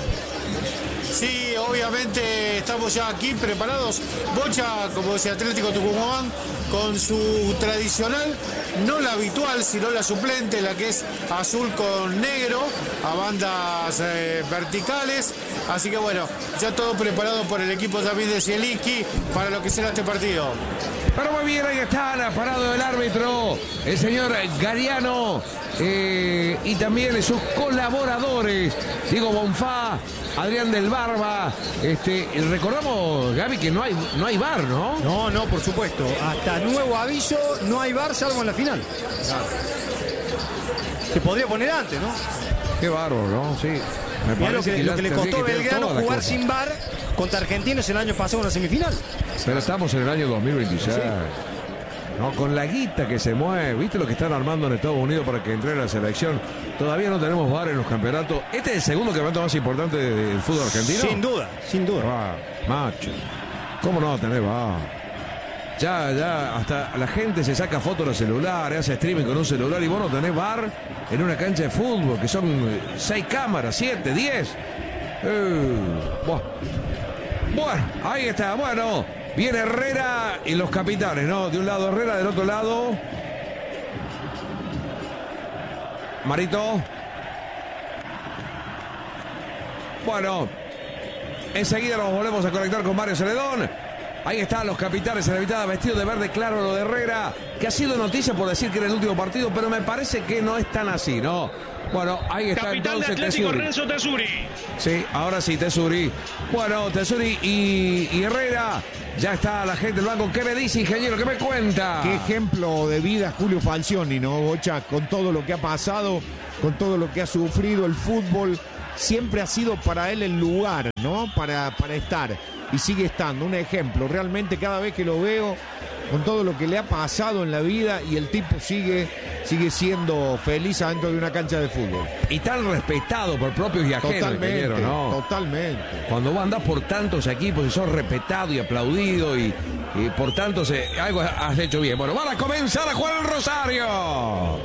Sí, obviamente estamos ya aquí preparados. Bocha, como decía, Atlético Tucumán, con su tradicional, no la habitual, sino la suplente, la que es azul con negro, a bandas eh, verticales. Así que bueno, ya todo preparado por el equipo también de Zielinski para lo que será este partido. Pero muy bien, ahí están, parado el árbitro, el señor Gariano, eh, y también sus colaboradores, Diego Bonfá, Adrián del Barba. Este, recordamos, Gaby, que no hay, no hay V A R, ¿no? No, no, por supuesto. Hasta nuevo aviso, no hay V A R salvo en la final. Claro. Se podría poner antes, ¿no? Qué bárbaro, ¿no? Sí. Me Mirá lo que, que lo que le costó a Belgrano jugar sin V A R contra Argentinos el año pasado en la semifinal. Pero estamos en el año dos mil veintiséis. Sí. No, con la guita que se mueve, ¿viste lo que están armando en Estados Unidos para que entre a la selección? Todavía no tenemos V A R en los campeonatos. ¿Este es el segundo campeonato más importante del fútbol argentino? Sin duda, sin duda. Ah, macho, ¿cómo no tener V A R? Ya, ya, hasta la gente se saca fotos de los celulares, hace streaming con un celular, y vos no tenés V A R en una cancha de fútbol, que son seis cámaras, siete, diez. Uh, bueno. bueno, ahí está, bueno. Viene Herrera y los capitanes, ¿no? De un lado Herrera, del otro lado Marito. Bueno, enseguida nos volvemos a conectar con Mario Celedón. Ahí están los capitanes en la mitad, vestidos de verde claro, lo de Herrera, que ha sido noticia por decir que era el último partido, pero me parece que no es tan así, ¿no? Bueno, ahí está Capitán entonces de Atlético, Tesuri. Renzo Tesuri. Sí, ahora sí, Tesuri. Bueno, Tesuri y, y Herrera. Ya está la gente del banco. ¿Qué me dice, ingeniero? ¿Qué me cuenta? Qué ejemplo de vida Julio Falcioni, ¿no, Bocha? Con todo lo que ha pasado, con todo lo que ha sufrido el fútbol, siempre ha sido para él el lugar, ¿no? Para, para estar. Y sigue estando. Un ejemplo. Realmente cada vez que lo veo, con todo lo que le ha pasado en la vida, y el tipo sigue, sigue siendo feliz adentro de una cancha de fútbol. Y tan respetado por propios y ajenos, Totalmente, ingeniero, ¿no? Totalmente. Cuando vos andás por tantos equipos y sos respetado y aplaudido y, y por tanto se, algo has hecho bien. Bueno, van a comenzar a jugar el Rosario.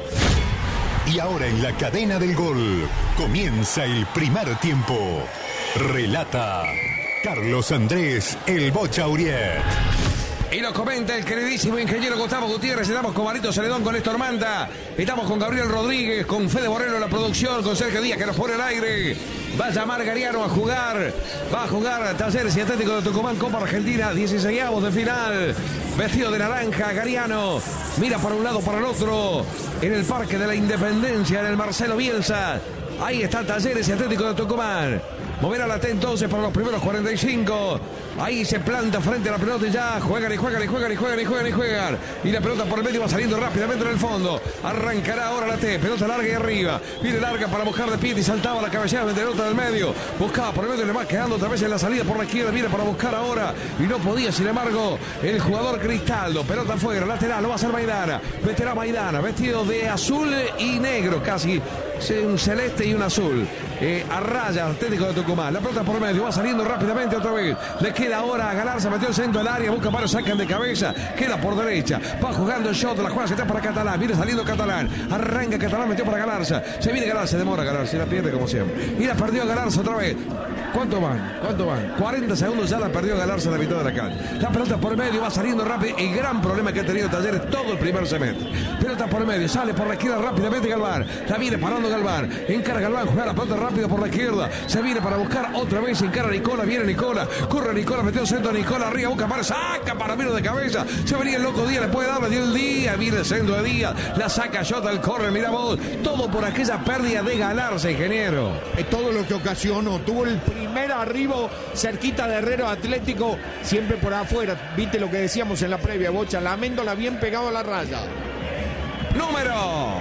Y ahora en la cadena del gol comienza el primer tiempo. Relata Carlos Andrés El Bocha Uriet. Y lo comenta el queridísimo ingeniero Gustavo Gutiérrez. Estamos con Marito Celedón, con Néstor Manta. Estamos con Gabriel Rodríguez, con Fede Borrello en la producción, con Sergio Díaz que nos pone al aire. Va a llamar Gariano a jugar. Va a jugar Talleres y Atlético de Tucumán, Copa Argentina, dieciseisavos de final. Vestido de naranja, Gariano. Mira para un lado, para el otro. En el Parque de la Independencia, en el Marcelo Bielsa. Ahí está Talleres y Atlético de Tucumán. Moverá la T entonces para los primeros cuarenta y cinco. Ahí se planta frente a la pelota y ya juegan y juegan y juegan y juegan y juegan y juegan. Y la pelota por el medio va saliendo rápidamente en el fondo. Arrancará ahora la T. Pelota larga y arriba. Viene larga para buscar de pie y saltaba la cabeceada de pelota del medio. Buscaba por el medio y le va quedando otra vez en la salida por la izquierda. Viene para buscar ahora y no podía, sin embargo, el jugador Cristaldo. Pelota afuera, lateral, lo va a hacer Maidana. Meterá Maidana, vestido de azul y negro, casi un celeste y un azul. Eh, a raya Atlético de Tucumán. La pelota por el medio, va saliendo rápidamente otra vez. Le queda ahora a Galarza, metió el centro del área, busca varios, sacan de cabeza, queda por derecha, va jugando el shot, la juega, se está para Catalán, viene saliendo Catalán, arranca Catalán, metió para Galarza, se viene Galarza, se demora Galarza y la pierde como siempre. Y la perdió Galarza otra vez. ¿Cuánto van? ¿Cuánto van? cuarenta segundos ya la perdió Galarza en la mitad de la cancha. La pelota por el medio, va saliendo rápido. El gran problema que ha tenido Talleres todo el primer semestre. Pelota por el medio, sale por la izquierda rápidamente Galván. La viene parando Galván. Encara Galván, juega la pelota rápido por la izquierda. Se viene para buscar otra vez, encara Nicola, viene Nicola. Corre Nicola, metió el centro a Nicola, arriba, busca para, saca para Miro de cabeza. Se venía el loco Díaz, le puede dar, le dio el Díaz. Viene el centro de Díaz, la saca Jota, el corre, mira vos. Todo por aquella pérdida de Galarza, ingeniero. Es todo lo que ocasionó. Tuvo el primer arribo cerquita de Herrero Atlético, siempre por afuera. Viste lo que decíamos en la previa, Bocha, la Méndola bien pegado a la raya. Número.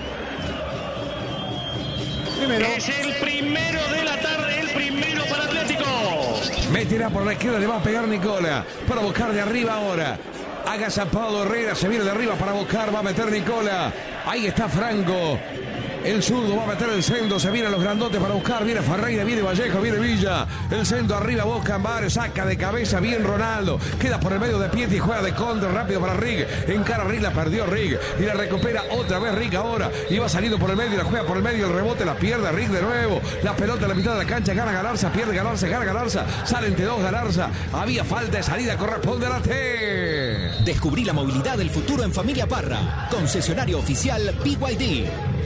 Primero. Es el primero de la tarde, el primero para Atlético. Meterá por la izquierda, le va a pegar Nicola para buscar de arriba ahora. Agazapado Herrera, se viene de arriba para buscar, va a meter Nicola. Ahí está Franco. El zurdo va a meter el centro, se vienen los grandotes para buscar, viene Ferreira, viene Vallejo, viene Villa, el centro arriba, buscan varios, saca de cabeza, bien Ronaldo, queda por el medio de Pietri, juega de contra, rápido para Rig, encara Rig, la perdió Rig, y la recupera otra vez Rig ahora, y va saliendo por el medio, la juega por el medio, el rebote, la pierde Rig de nuevo, la pelota en la mitad de la cancha, gana Galarza, pierde Galarza, gana Galarza, sale entre dos Galarza, había falta de salida, corresponde a la T. Descubrí la movilidad del futuro en Familia Parra, concesionario oficial B Y D.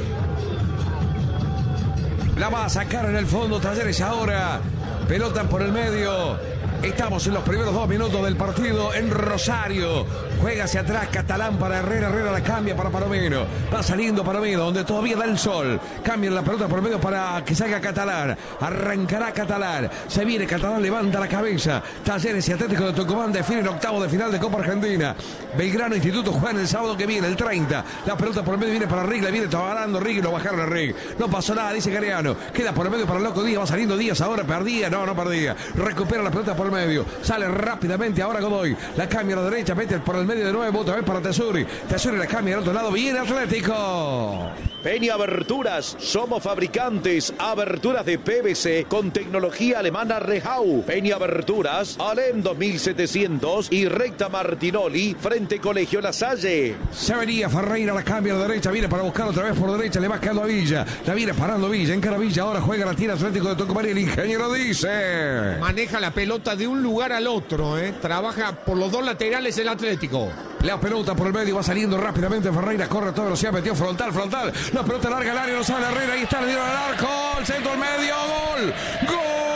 La va a sacar en el fondo Talleres ahora. Pelota por el medio. Estamos en los primeros dos minutos del partido en Rosario. Juega hacia atrás Catalán para Herrera. Herrera la cambia para Palomino. Va saliendo Palomino, donde todavía da el sol. Cambia la pelota por el medio para que salga Catalán. Arrancará Catalán. Se viene Catalán, levanta la cabeza. Talleres y Atlético de Tucumán definen octavo de final de Copa Argentina. Belgrano Instituto juega el sábado que viene, el treinta. La pelota por el medio viene para Rig. La viene ganando Rig y lo bajaron a Rig. No pasó nada, dice Gariano. Queda por el medio para el loco Díaz. Va saliendo Díaz ahora. Perdía. No, no perdía. Recupera la pelota por el medio. Sale rápidamente ahora Godoy. La cambia a la derecha. Mete por el medio de nuevo. Otra vez para Tesuri. Tesuri la cambia al otro lado. Viene Atlético. Peña Aberturas. Somos fabricantes. Aberturas de P V C con tecnología alemana Rehau. Peña Aberturas. Alem dos mil setecientos y recta Martinoli. Frente Colegio La Salle. Se venía Ferreira. La cambia a la derecha. Viene para buscar otra vez por derecha. Le va quedando a Villa. La viene parando Villa. Encara Villa. Ahora juega la tira Atlético de Tucumán. Y el ingeniero dice. Maneja la pelota de un lugar al otro, ¿eh? Trabaja por los dos laterales el Atlético. La pelota por el medio, va saliendo rápidamente Ferreira, corre a toda velocidad, metió frontal, frontal. La pelota larga al área, no sale Herrera, ahí está, le dieron al arco, el centro al medio, gol. ¡Gol!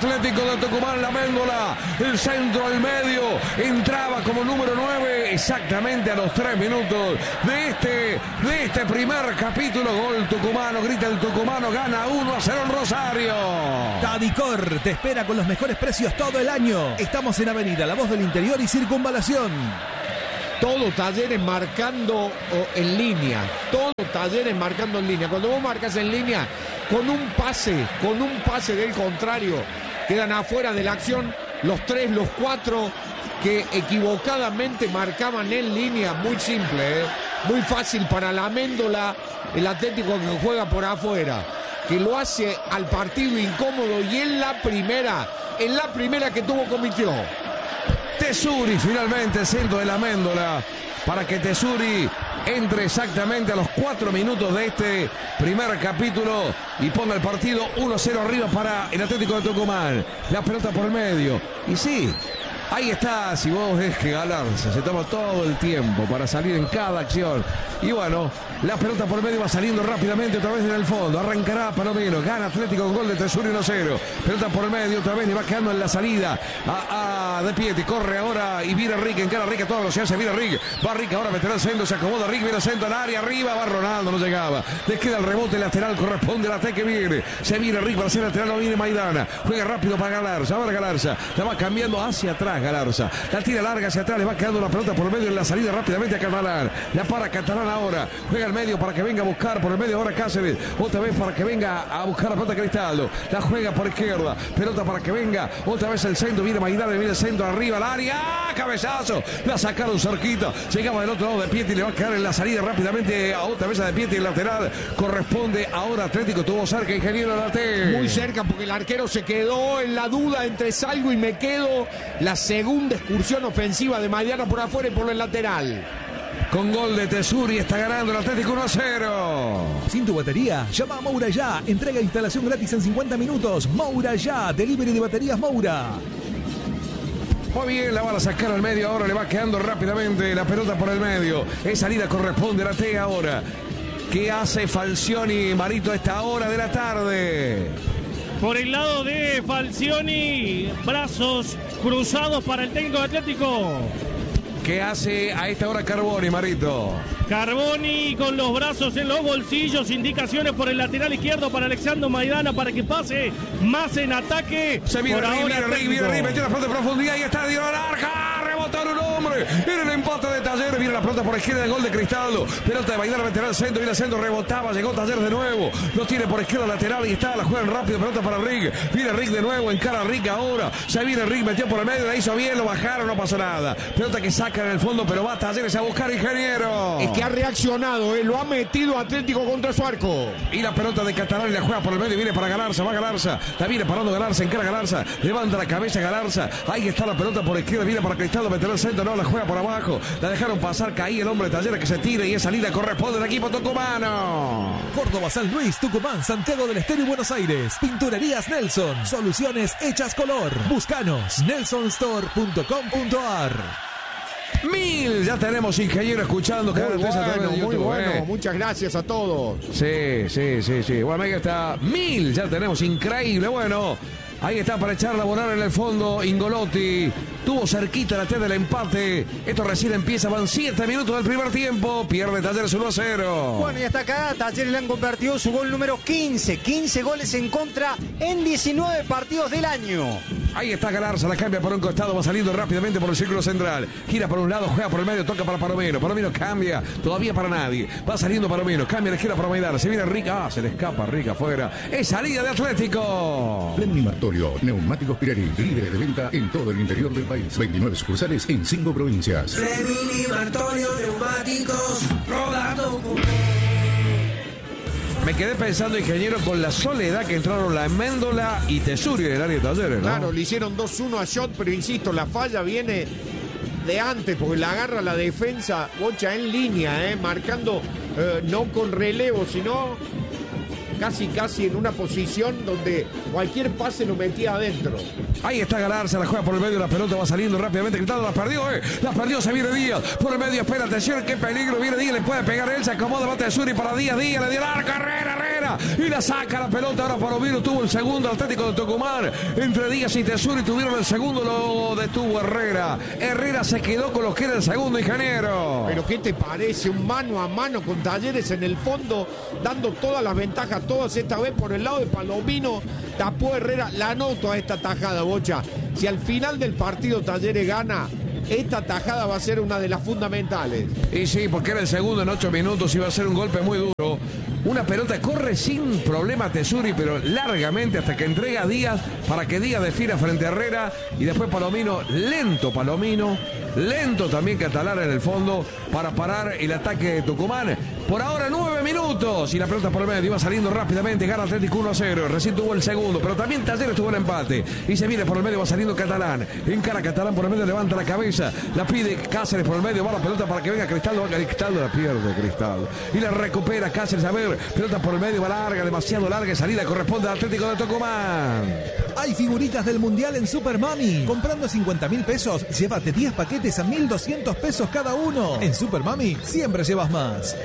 Atlético de Tucumán, la Méndola, el centro al medio, entraba como número nueve exactamente a los tres minutos de este, de este primer capítulo. Gol tucumano, grita el tucumano, gana uno a cero en Rosario. Tadicor te espera con los mejores precios todo el año. Estamos en Avenida La Voz del Interior y Circunvalación. Todo Talleres marcando en línea, todo Talleres marcando en línea. Cuando vos marcas en línea, con un pase, con un pase del contrario, quedan afuera de la acción los tres, los cuatro que equivocadamente marcaban en línea. Muy simple, ¿eh? Muy fácil para la Méndola, el Atlético que juega por afuera, que lo hace al partido incómodo, y en la primera, en la primera que tuvo convirtió. Tesuri finalmente, el centro de la Méndola, para que Tesuri entre exactamente a los cuatro minutos de este primer capítulo y ponga el partido uno a cero arriba para el Atlético de Tucumán. La pelota por el medio. Y sí, ahí está, si vos ves que Galarza se toma todo el tiempo para salir en cada acción. Y bueno, la pelota por el medio va saliendo rápidamente otra vez en el fondo. Arrancará Palomino, gana Atlético con gol de Tesuri uno a cero. Pelota por el medio otra vez, le va quedando en la salida a, a De Pietri. Corre ahora y viene Rick, encara Rick a toda velocidad, se viene Rick. Va Rick ahora, meterá el centro, se acomoda Rick, viene el centro al área, arriba, va Ronaldo, no llegaba. Le queda el rebote lateral, corresponde al ataque que viene. Se viene Rick para hacer lateral, no viene Maidana. Juega rápido para Galarza, ahora Galarza. La va cambiando hacia atrás Galarza. La tira larga hacia atrás, le va quedando la pelota por el medio en la salida rápidamente a Catalán. La para Catalán ahora. Juega al medio para que venga a buscar por el medio ahora Cáceres. Otra vez para que venga a buscar la pelota Cristaldo. La juega por izquierda. Pelota para que venga otra vez el centro. Viene Maidana, viene el centro arriba al área. ¡Ah! Cabezazo. La sacaron cerquita. Llegaba del otro lado De Pietri. Le va a quedar en la salida rápidamente a otra vez a De Pietri. El lateral corresponde ahora Atlético. Tuvo cerca Ingeniero Late. Muy cerca porque el arquero se quedó en la duda entre salgo y me quedo. La segunda excursión ofensiva de Maidana por afuera y por el lateral. Con gol de Tesuri está ganando el Atlético uno a cero. Sin tu batería, llama a Moura ya. Entrega e instalación gratis en cincuenta minutos. Moura ya. Delivery de baterías Moura. Muy bien, la van a sacar al medio. Ahora le va quedando rápidamente la pelota por el medio. Esa salida corresponde a la T ahora. ¿Qué hace Falcioni, Marito, a esta hora de la tarde? Por el lado de Falcioni, brazos cruzados para el técnico de Atlético. ¿Qué hace a esta hora Carboni, Marito? Carboni con los brazos en los bolsillos, indicaciones por el lateral izquierdo para Alexandro Maidana para que pase más en ataque. Se viene por Rick, viene Rick, viene Rick, metió la pelota de profundidad y está Dio Narja, rebotaron un hombre, viene el empate de Talleres, viene la pelota por izquierda, el gol de Cristaldo, pelota de Maidana, meterá al centro, viene al centro, rebotaba, llegó Talleres de nuevo, lo tiene por izquierda lateral y está, la juegan rápido, pelota para Rick, viene Rick de nuevo, encara a Rick ahora, se viene Rick, metió por el medio, la hizo bien, lo bajaron, no pasó nada, pelota que saca en el fondo, pero va Talleres a buscar Ingeniero. Es que ha reaccionado, eh, lo ha metido Atlético contra su arco. Y la pelota de Catalán y la juega por el medio, viene para Galarza, va Galarza, la viene parando Galarza, encara Galarza, levanta la cabeza Galarza, ahí está la pelota por izquierda, viene para Cristaldo, meterá el centro, no, la juega por abajo, la dejaron pasar, caía el hombre de Talleres que se tira y esa salida corresponde al equipo tucumano. Córdoba, San Luis, Tucumán, Santiago del Estero y Buenos Aires. Pinturerías Nelson, soluciones hechas color. Búscanos, nelson store punto com punto a r. Mil, ya tenemos Ingeniero escuchando. Muy cada bueno, de YouTube, muy bueno, eh. muchas gracias a todos. Sí, sí, sí, sí. Bueno, ahí está. Mil, ya tenemos, increíble. Bueno, ahí está para echarla a volar en el fondo Ingolotti. Tuvo cerquita la T del empate. Esto recién empieza, van siete minutos del primer tiempo. Pierde Talleres uno a cero. Bueno, y hasta acá Talleres le han convertido su gol número quince. quince goles en contra en diecinueve partidos del año. Ahí está Galarza, la cambia por un costado, va saliendo rápidamente por el círculo central. Gira por un lado, juega por el medio, toca para Palomino. Palomino cambia, todavía para nadie. Va saliendo Palomino, cambia la izquierda para Maidana. Se viene Rica, ah, se le escapa Rica afuera. Es salida de Atlético. Plenimatorio, neumáticos Pirelli, líderes de venta en todo el interior del país. veintinueve sucursales en cinco provincias. Plenimatorio, neumáticos, rodado con... Me quedé pensando, Ingeniero, con la soledad que entraron la Méndola y Tesuri en el área de Talleres, ¿no? Claro, le hicieron dos uno a Shot, pero insisto, la falla viene de antes, porque la agarra la defensa, Bocha en línea, eh, marcando eh, no con relevo, sino casi casi en una posición donde cualquier pase lo metía adentro. Ahí está Galarza, la juega por el medio, la pelota va saliendo rápidamente, Cristaldo la perdió, eh, la perdió, se viene Díaz, por el medio, espera, atención, qué peligro, viene Díaz, le puede pegar él, se acomoda, bate de Suri para Díaz, Díaz, le dio la carrera, Herrera, y la saca la pelota, ahora Palomino tuvo el segundo, Atlético de Tucumán, entre Díaz y Tesuri tuvieron el segundo, lo detuvo Herrera, Herrera se quedó con lo que era el segundo, ingeniero. Pero ¿qué te parece? Un mano a mano con Talleres en el fondo, dando todas las ventajas, todas esta vez por el lado de Palomino, tapó Herrera, la anoto a esta tajada, Bocha. Si al final del partido Talleres gana, esta tajada va a ser una de las fundamentales. Y sí, porque era el segundo en ocho minutos, iba a ser un golpe muy duro. Una pelota corre sin problema Tesuri, pero largamente hasta que entrega a Díaz para que Díaz defina frente a Herrera. Y después Palomino, lento Palomino, lento también Catalán en el fondo para parar el ataque de Tucumán. Por ahora nueve minutos y la pelota por el medio, iba saliendo rápidamente, gana Atlético uno a cero, recién tuvo el segundo, pero también Talleres tuvo el empate. Y se viene por el medio, va saliendo Catalán, encara Catalán por el medio, levanta la cabeza, la pide Cáceres por el medio, va la pelota para que venga Cristaldo, Cristaldo la pierde Cristaldo. Y la recupera Cáceres, a ver, pelota por el medio, va larga, demasiado larga, salida corresponde al Atlético de Tucumán. Hay figuritas del Mundial en Super Mami. Comprando cincuenta mil pesos, llévate diez paquetes a mil doscientos pesos cada uno. En Super Mami siempre llevas más.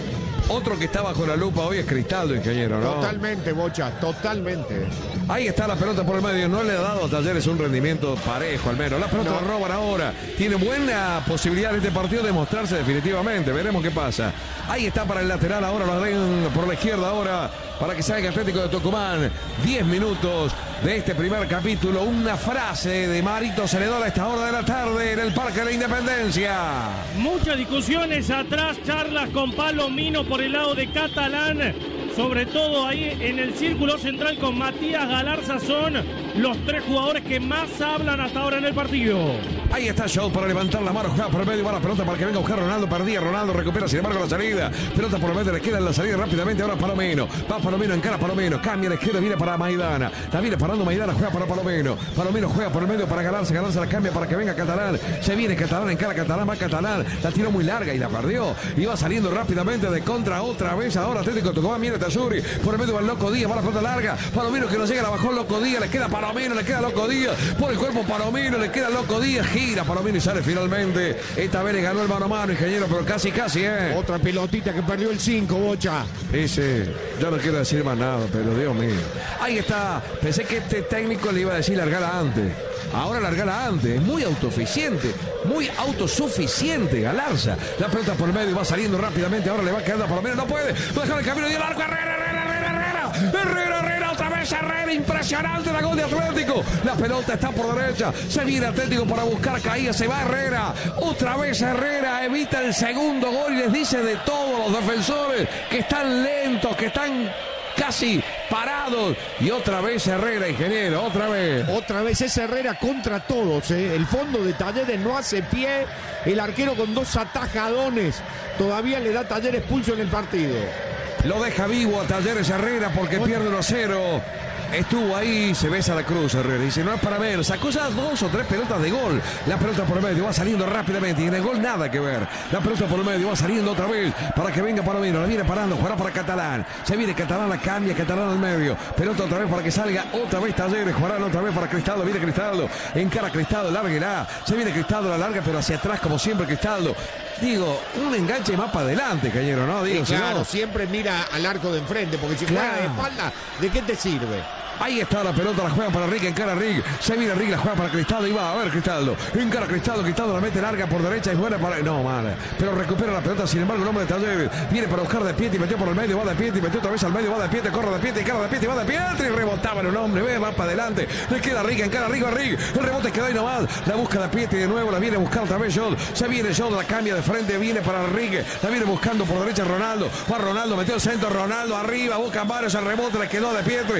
Otro que está bajo la lupa hoy es Cristaldo, ingeniero, ¿no? Totalmente, Bocha, totalmente. Ahí está la pelota por el medio, no le ha dado a Talleres un rendimiento parejo al menos. La pelota no. La roban ahora. Tiene buena posibilidad en este partido de mostrarse definitivamente. Veremos qué pasa. Ahí está para el lateral, ahora lo ven por la izquierda ahora para que salga Atlético de Tucumán. Diez minutos de este primer capítulo. Una frase de Marito Celedón a esta hora de la tarde en el Parque de la Independencia. Muchas discusiones atrás, charlas con Palomino por el lado de Catalán, sobre todo ahí en el círculo central con Matías Galarza, son los tres jugadores que más hablan hasta ahora en el partido. Ahí está Show para levantar la mano, juega por el medio, va la pelota para que venga a buscar Ronaldo, perdía, Ronaldo recupera sin embargo la salida, pelota por el medio, le queda en la salida rápidamente, ahora Palomino, va Palomino, encara Palomino, cambia a la izquierda, viene para Maidana, la viene parando Maidana, juega para Palomino, Palomino juega por el medio para Galarza, Galarza la cambia para que venga Catalán, se viene Catalán, encara Catalán, va Catalán, la tiró muy larga y la perdió, y va saliendo rápidamente de contra otra vez, ahora Atlético de Tucumán, viene Tesuri, por el medio va el Loco Díaz, va la pelota larga, Palomino que no llega, la bajó Loco Díaz, le queda Palomino, le queda Loco Díaz, por el cuerpo Palomino, le queda Loco Díaz, gira Palomino y sale finalmente. Esta vez le ganó el mano a mano, ingeniero, pero casi, casi, ¿eh? Otra pelotita que perdió el cinco, Bocha. Ese, yo no quiero decir más nada, pero Dios mío. Ahí está. Pensé que este técnico le iba a decir largala antes. Ahora largala antes. Es muy autoeficiente, muy autosuficiente Galarza. La pelota por el medio va saliendo rápidamente. Ahora le va quedando a Palomino. No puede. Va a dejar el camino y el arco. Herrera, Herrera, Herrera, Herrera. Herrera, Herrera, otra vez Herrera. Impresionante la gol de Atlético. La pelota está por derecha. Se viene Atlético para buscar caída. Se va Herrera. Otra vez Herrera. Evita el segundo gol y les dice de todos los defensores que están lentos, que están casi parados. Y otra vez Herrera, ingeniero, otra vez. Otra vez es Herrera contra todos, ¿eh? El fondo de Talleres no hace pie. El arquero con dos atajadones todavía le da Talleres pulso en el partido. Lo deja vivo a Talleres Herrera porque bueno. Pierde uno a cero. Estuvo ahí, se besa la cruz Herrera. Dice, no es para ver. Sacó ya dos o tres pelotas de gol. La pelota por el medio va saliendo rápidamente. Y en el gol nada que ver. La pelota por el medio va saliendo otra vez para que venga Palomino. La viene parando, jugará para Catalán. Se viene Catalán, la cambia, Catalán al medio. Pelota otra vez para que salga otra vez Talleres. Jugarán otra vez para Cristaldo. Viene Cristaldo. Encara Cristaldo, lárguela. Se viene Cristaldo, la larga, pero hacia atrás como siempre Cristaldo. Digo, un enganche más para adelante, cañero, ¿no? Digo, sí, claro, si no... siempre mira al arco de enfrente, porque si claro. juega de espalda, ¿de qué te sirve? Ahí está la pelota, la juega para Rick, encara Rick, se viene Rick, la juega para Cristaldo y va a ver Cristaldo, encara Cristaldo, Cristaldo la mete larga por derecha y buena para... No, mala, pero recupera la pelota, sin embargo el hombre de Talleres viene para buscar de Pietri, metió por el medio, va de Pietri, metió otra vez al medio, va de Pietri, corre de Pietri, encara de Pietri, va de Pietri, rebotaba el hombre, ve, va para adelante, le queda Rick, encara Rick, va Rick, el rebote quedó ahí nomás, la busca de Pietri de nuevo, la viene a buscar otra vez Jod, se viene Jod, la cambia de frente, viene para Rick, la viene buscando por derecha Ronaldo, va Ronaldo, metió el centro, Ronaldo arriba, busca varios, el rebote, le quedó de Pietri, le va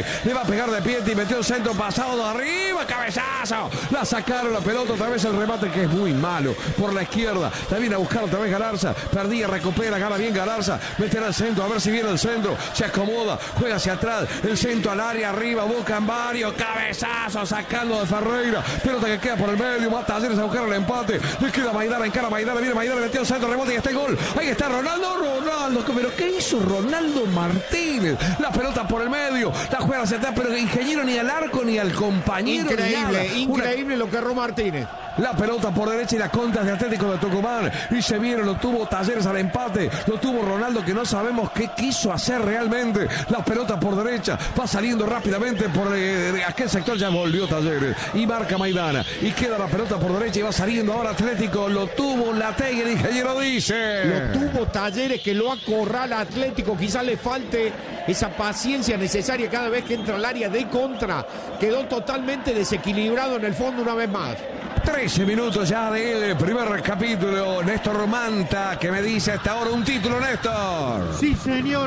pegar de pie y metió el centro pasado de arriba, cabezazo. La sacaron la pelota, otra vez el remate que es muy malo por la izquierda. La viene a buscar otra vez Galarza. Perdía, recupera, gana bien Galarza. Meterá el centro, a ver si viene el centro. Se acomoda, juega hacia atrás. El centro al área, arriba, buscan varios. Cabezazo, sacando de Ferreira. Pelota que queda por el medio. Va Talleres a buscar el empate. Le queda Maidana, encara Maidana. Viene Maidana, metió el centro, rebote y está el gol. Ahí está Ronaldo, Ronaldo. Pero ¿qué hizo Ronaldo Martínez? La pelota por el medio. La juega hacia atrás, pero ingeniero ni al arco ni al compañero. Increíble, increíble Una... lo que erró Martínez. La pelota por derecha y la contra de Atlético de Tucumán. Y se viene, lo tuvo Talleres al empate. Lo tuvo Ronaldo, que no sabemos qué quiso hacer realmente. La pelota por derecha. Va saliendo rápidamente por eh, aquel sector. Ya volvió Talleres. Y marca Maidana. Y queda la pelota por derecha y va saliendo ahora Atlético. Lo tuvo Lategui, el ingeniero dice. Lo tuvo Talleres, que lo acorrala Atlético. Quizás le falte esa paciencia necesaria cada vez que entra al área de contra. Quedó totalmente desequilibrado en el fondo una vez más. trece minutos ya del primer capítulo. Néstor Manta, que me dice hasta ahora un título, Néstor. Sí, señor.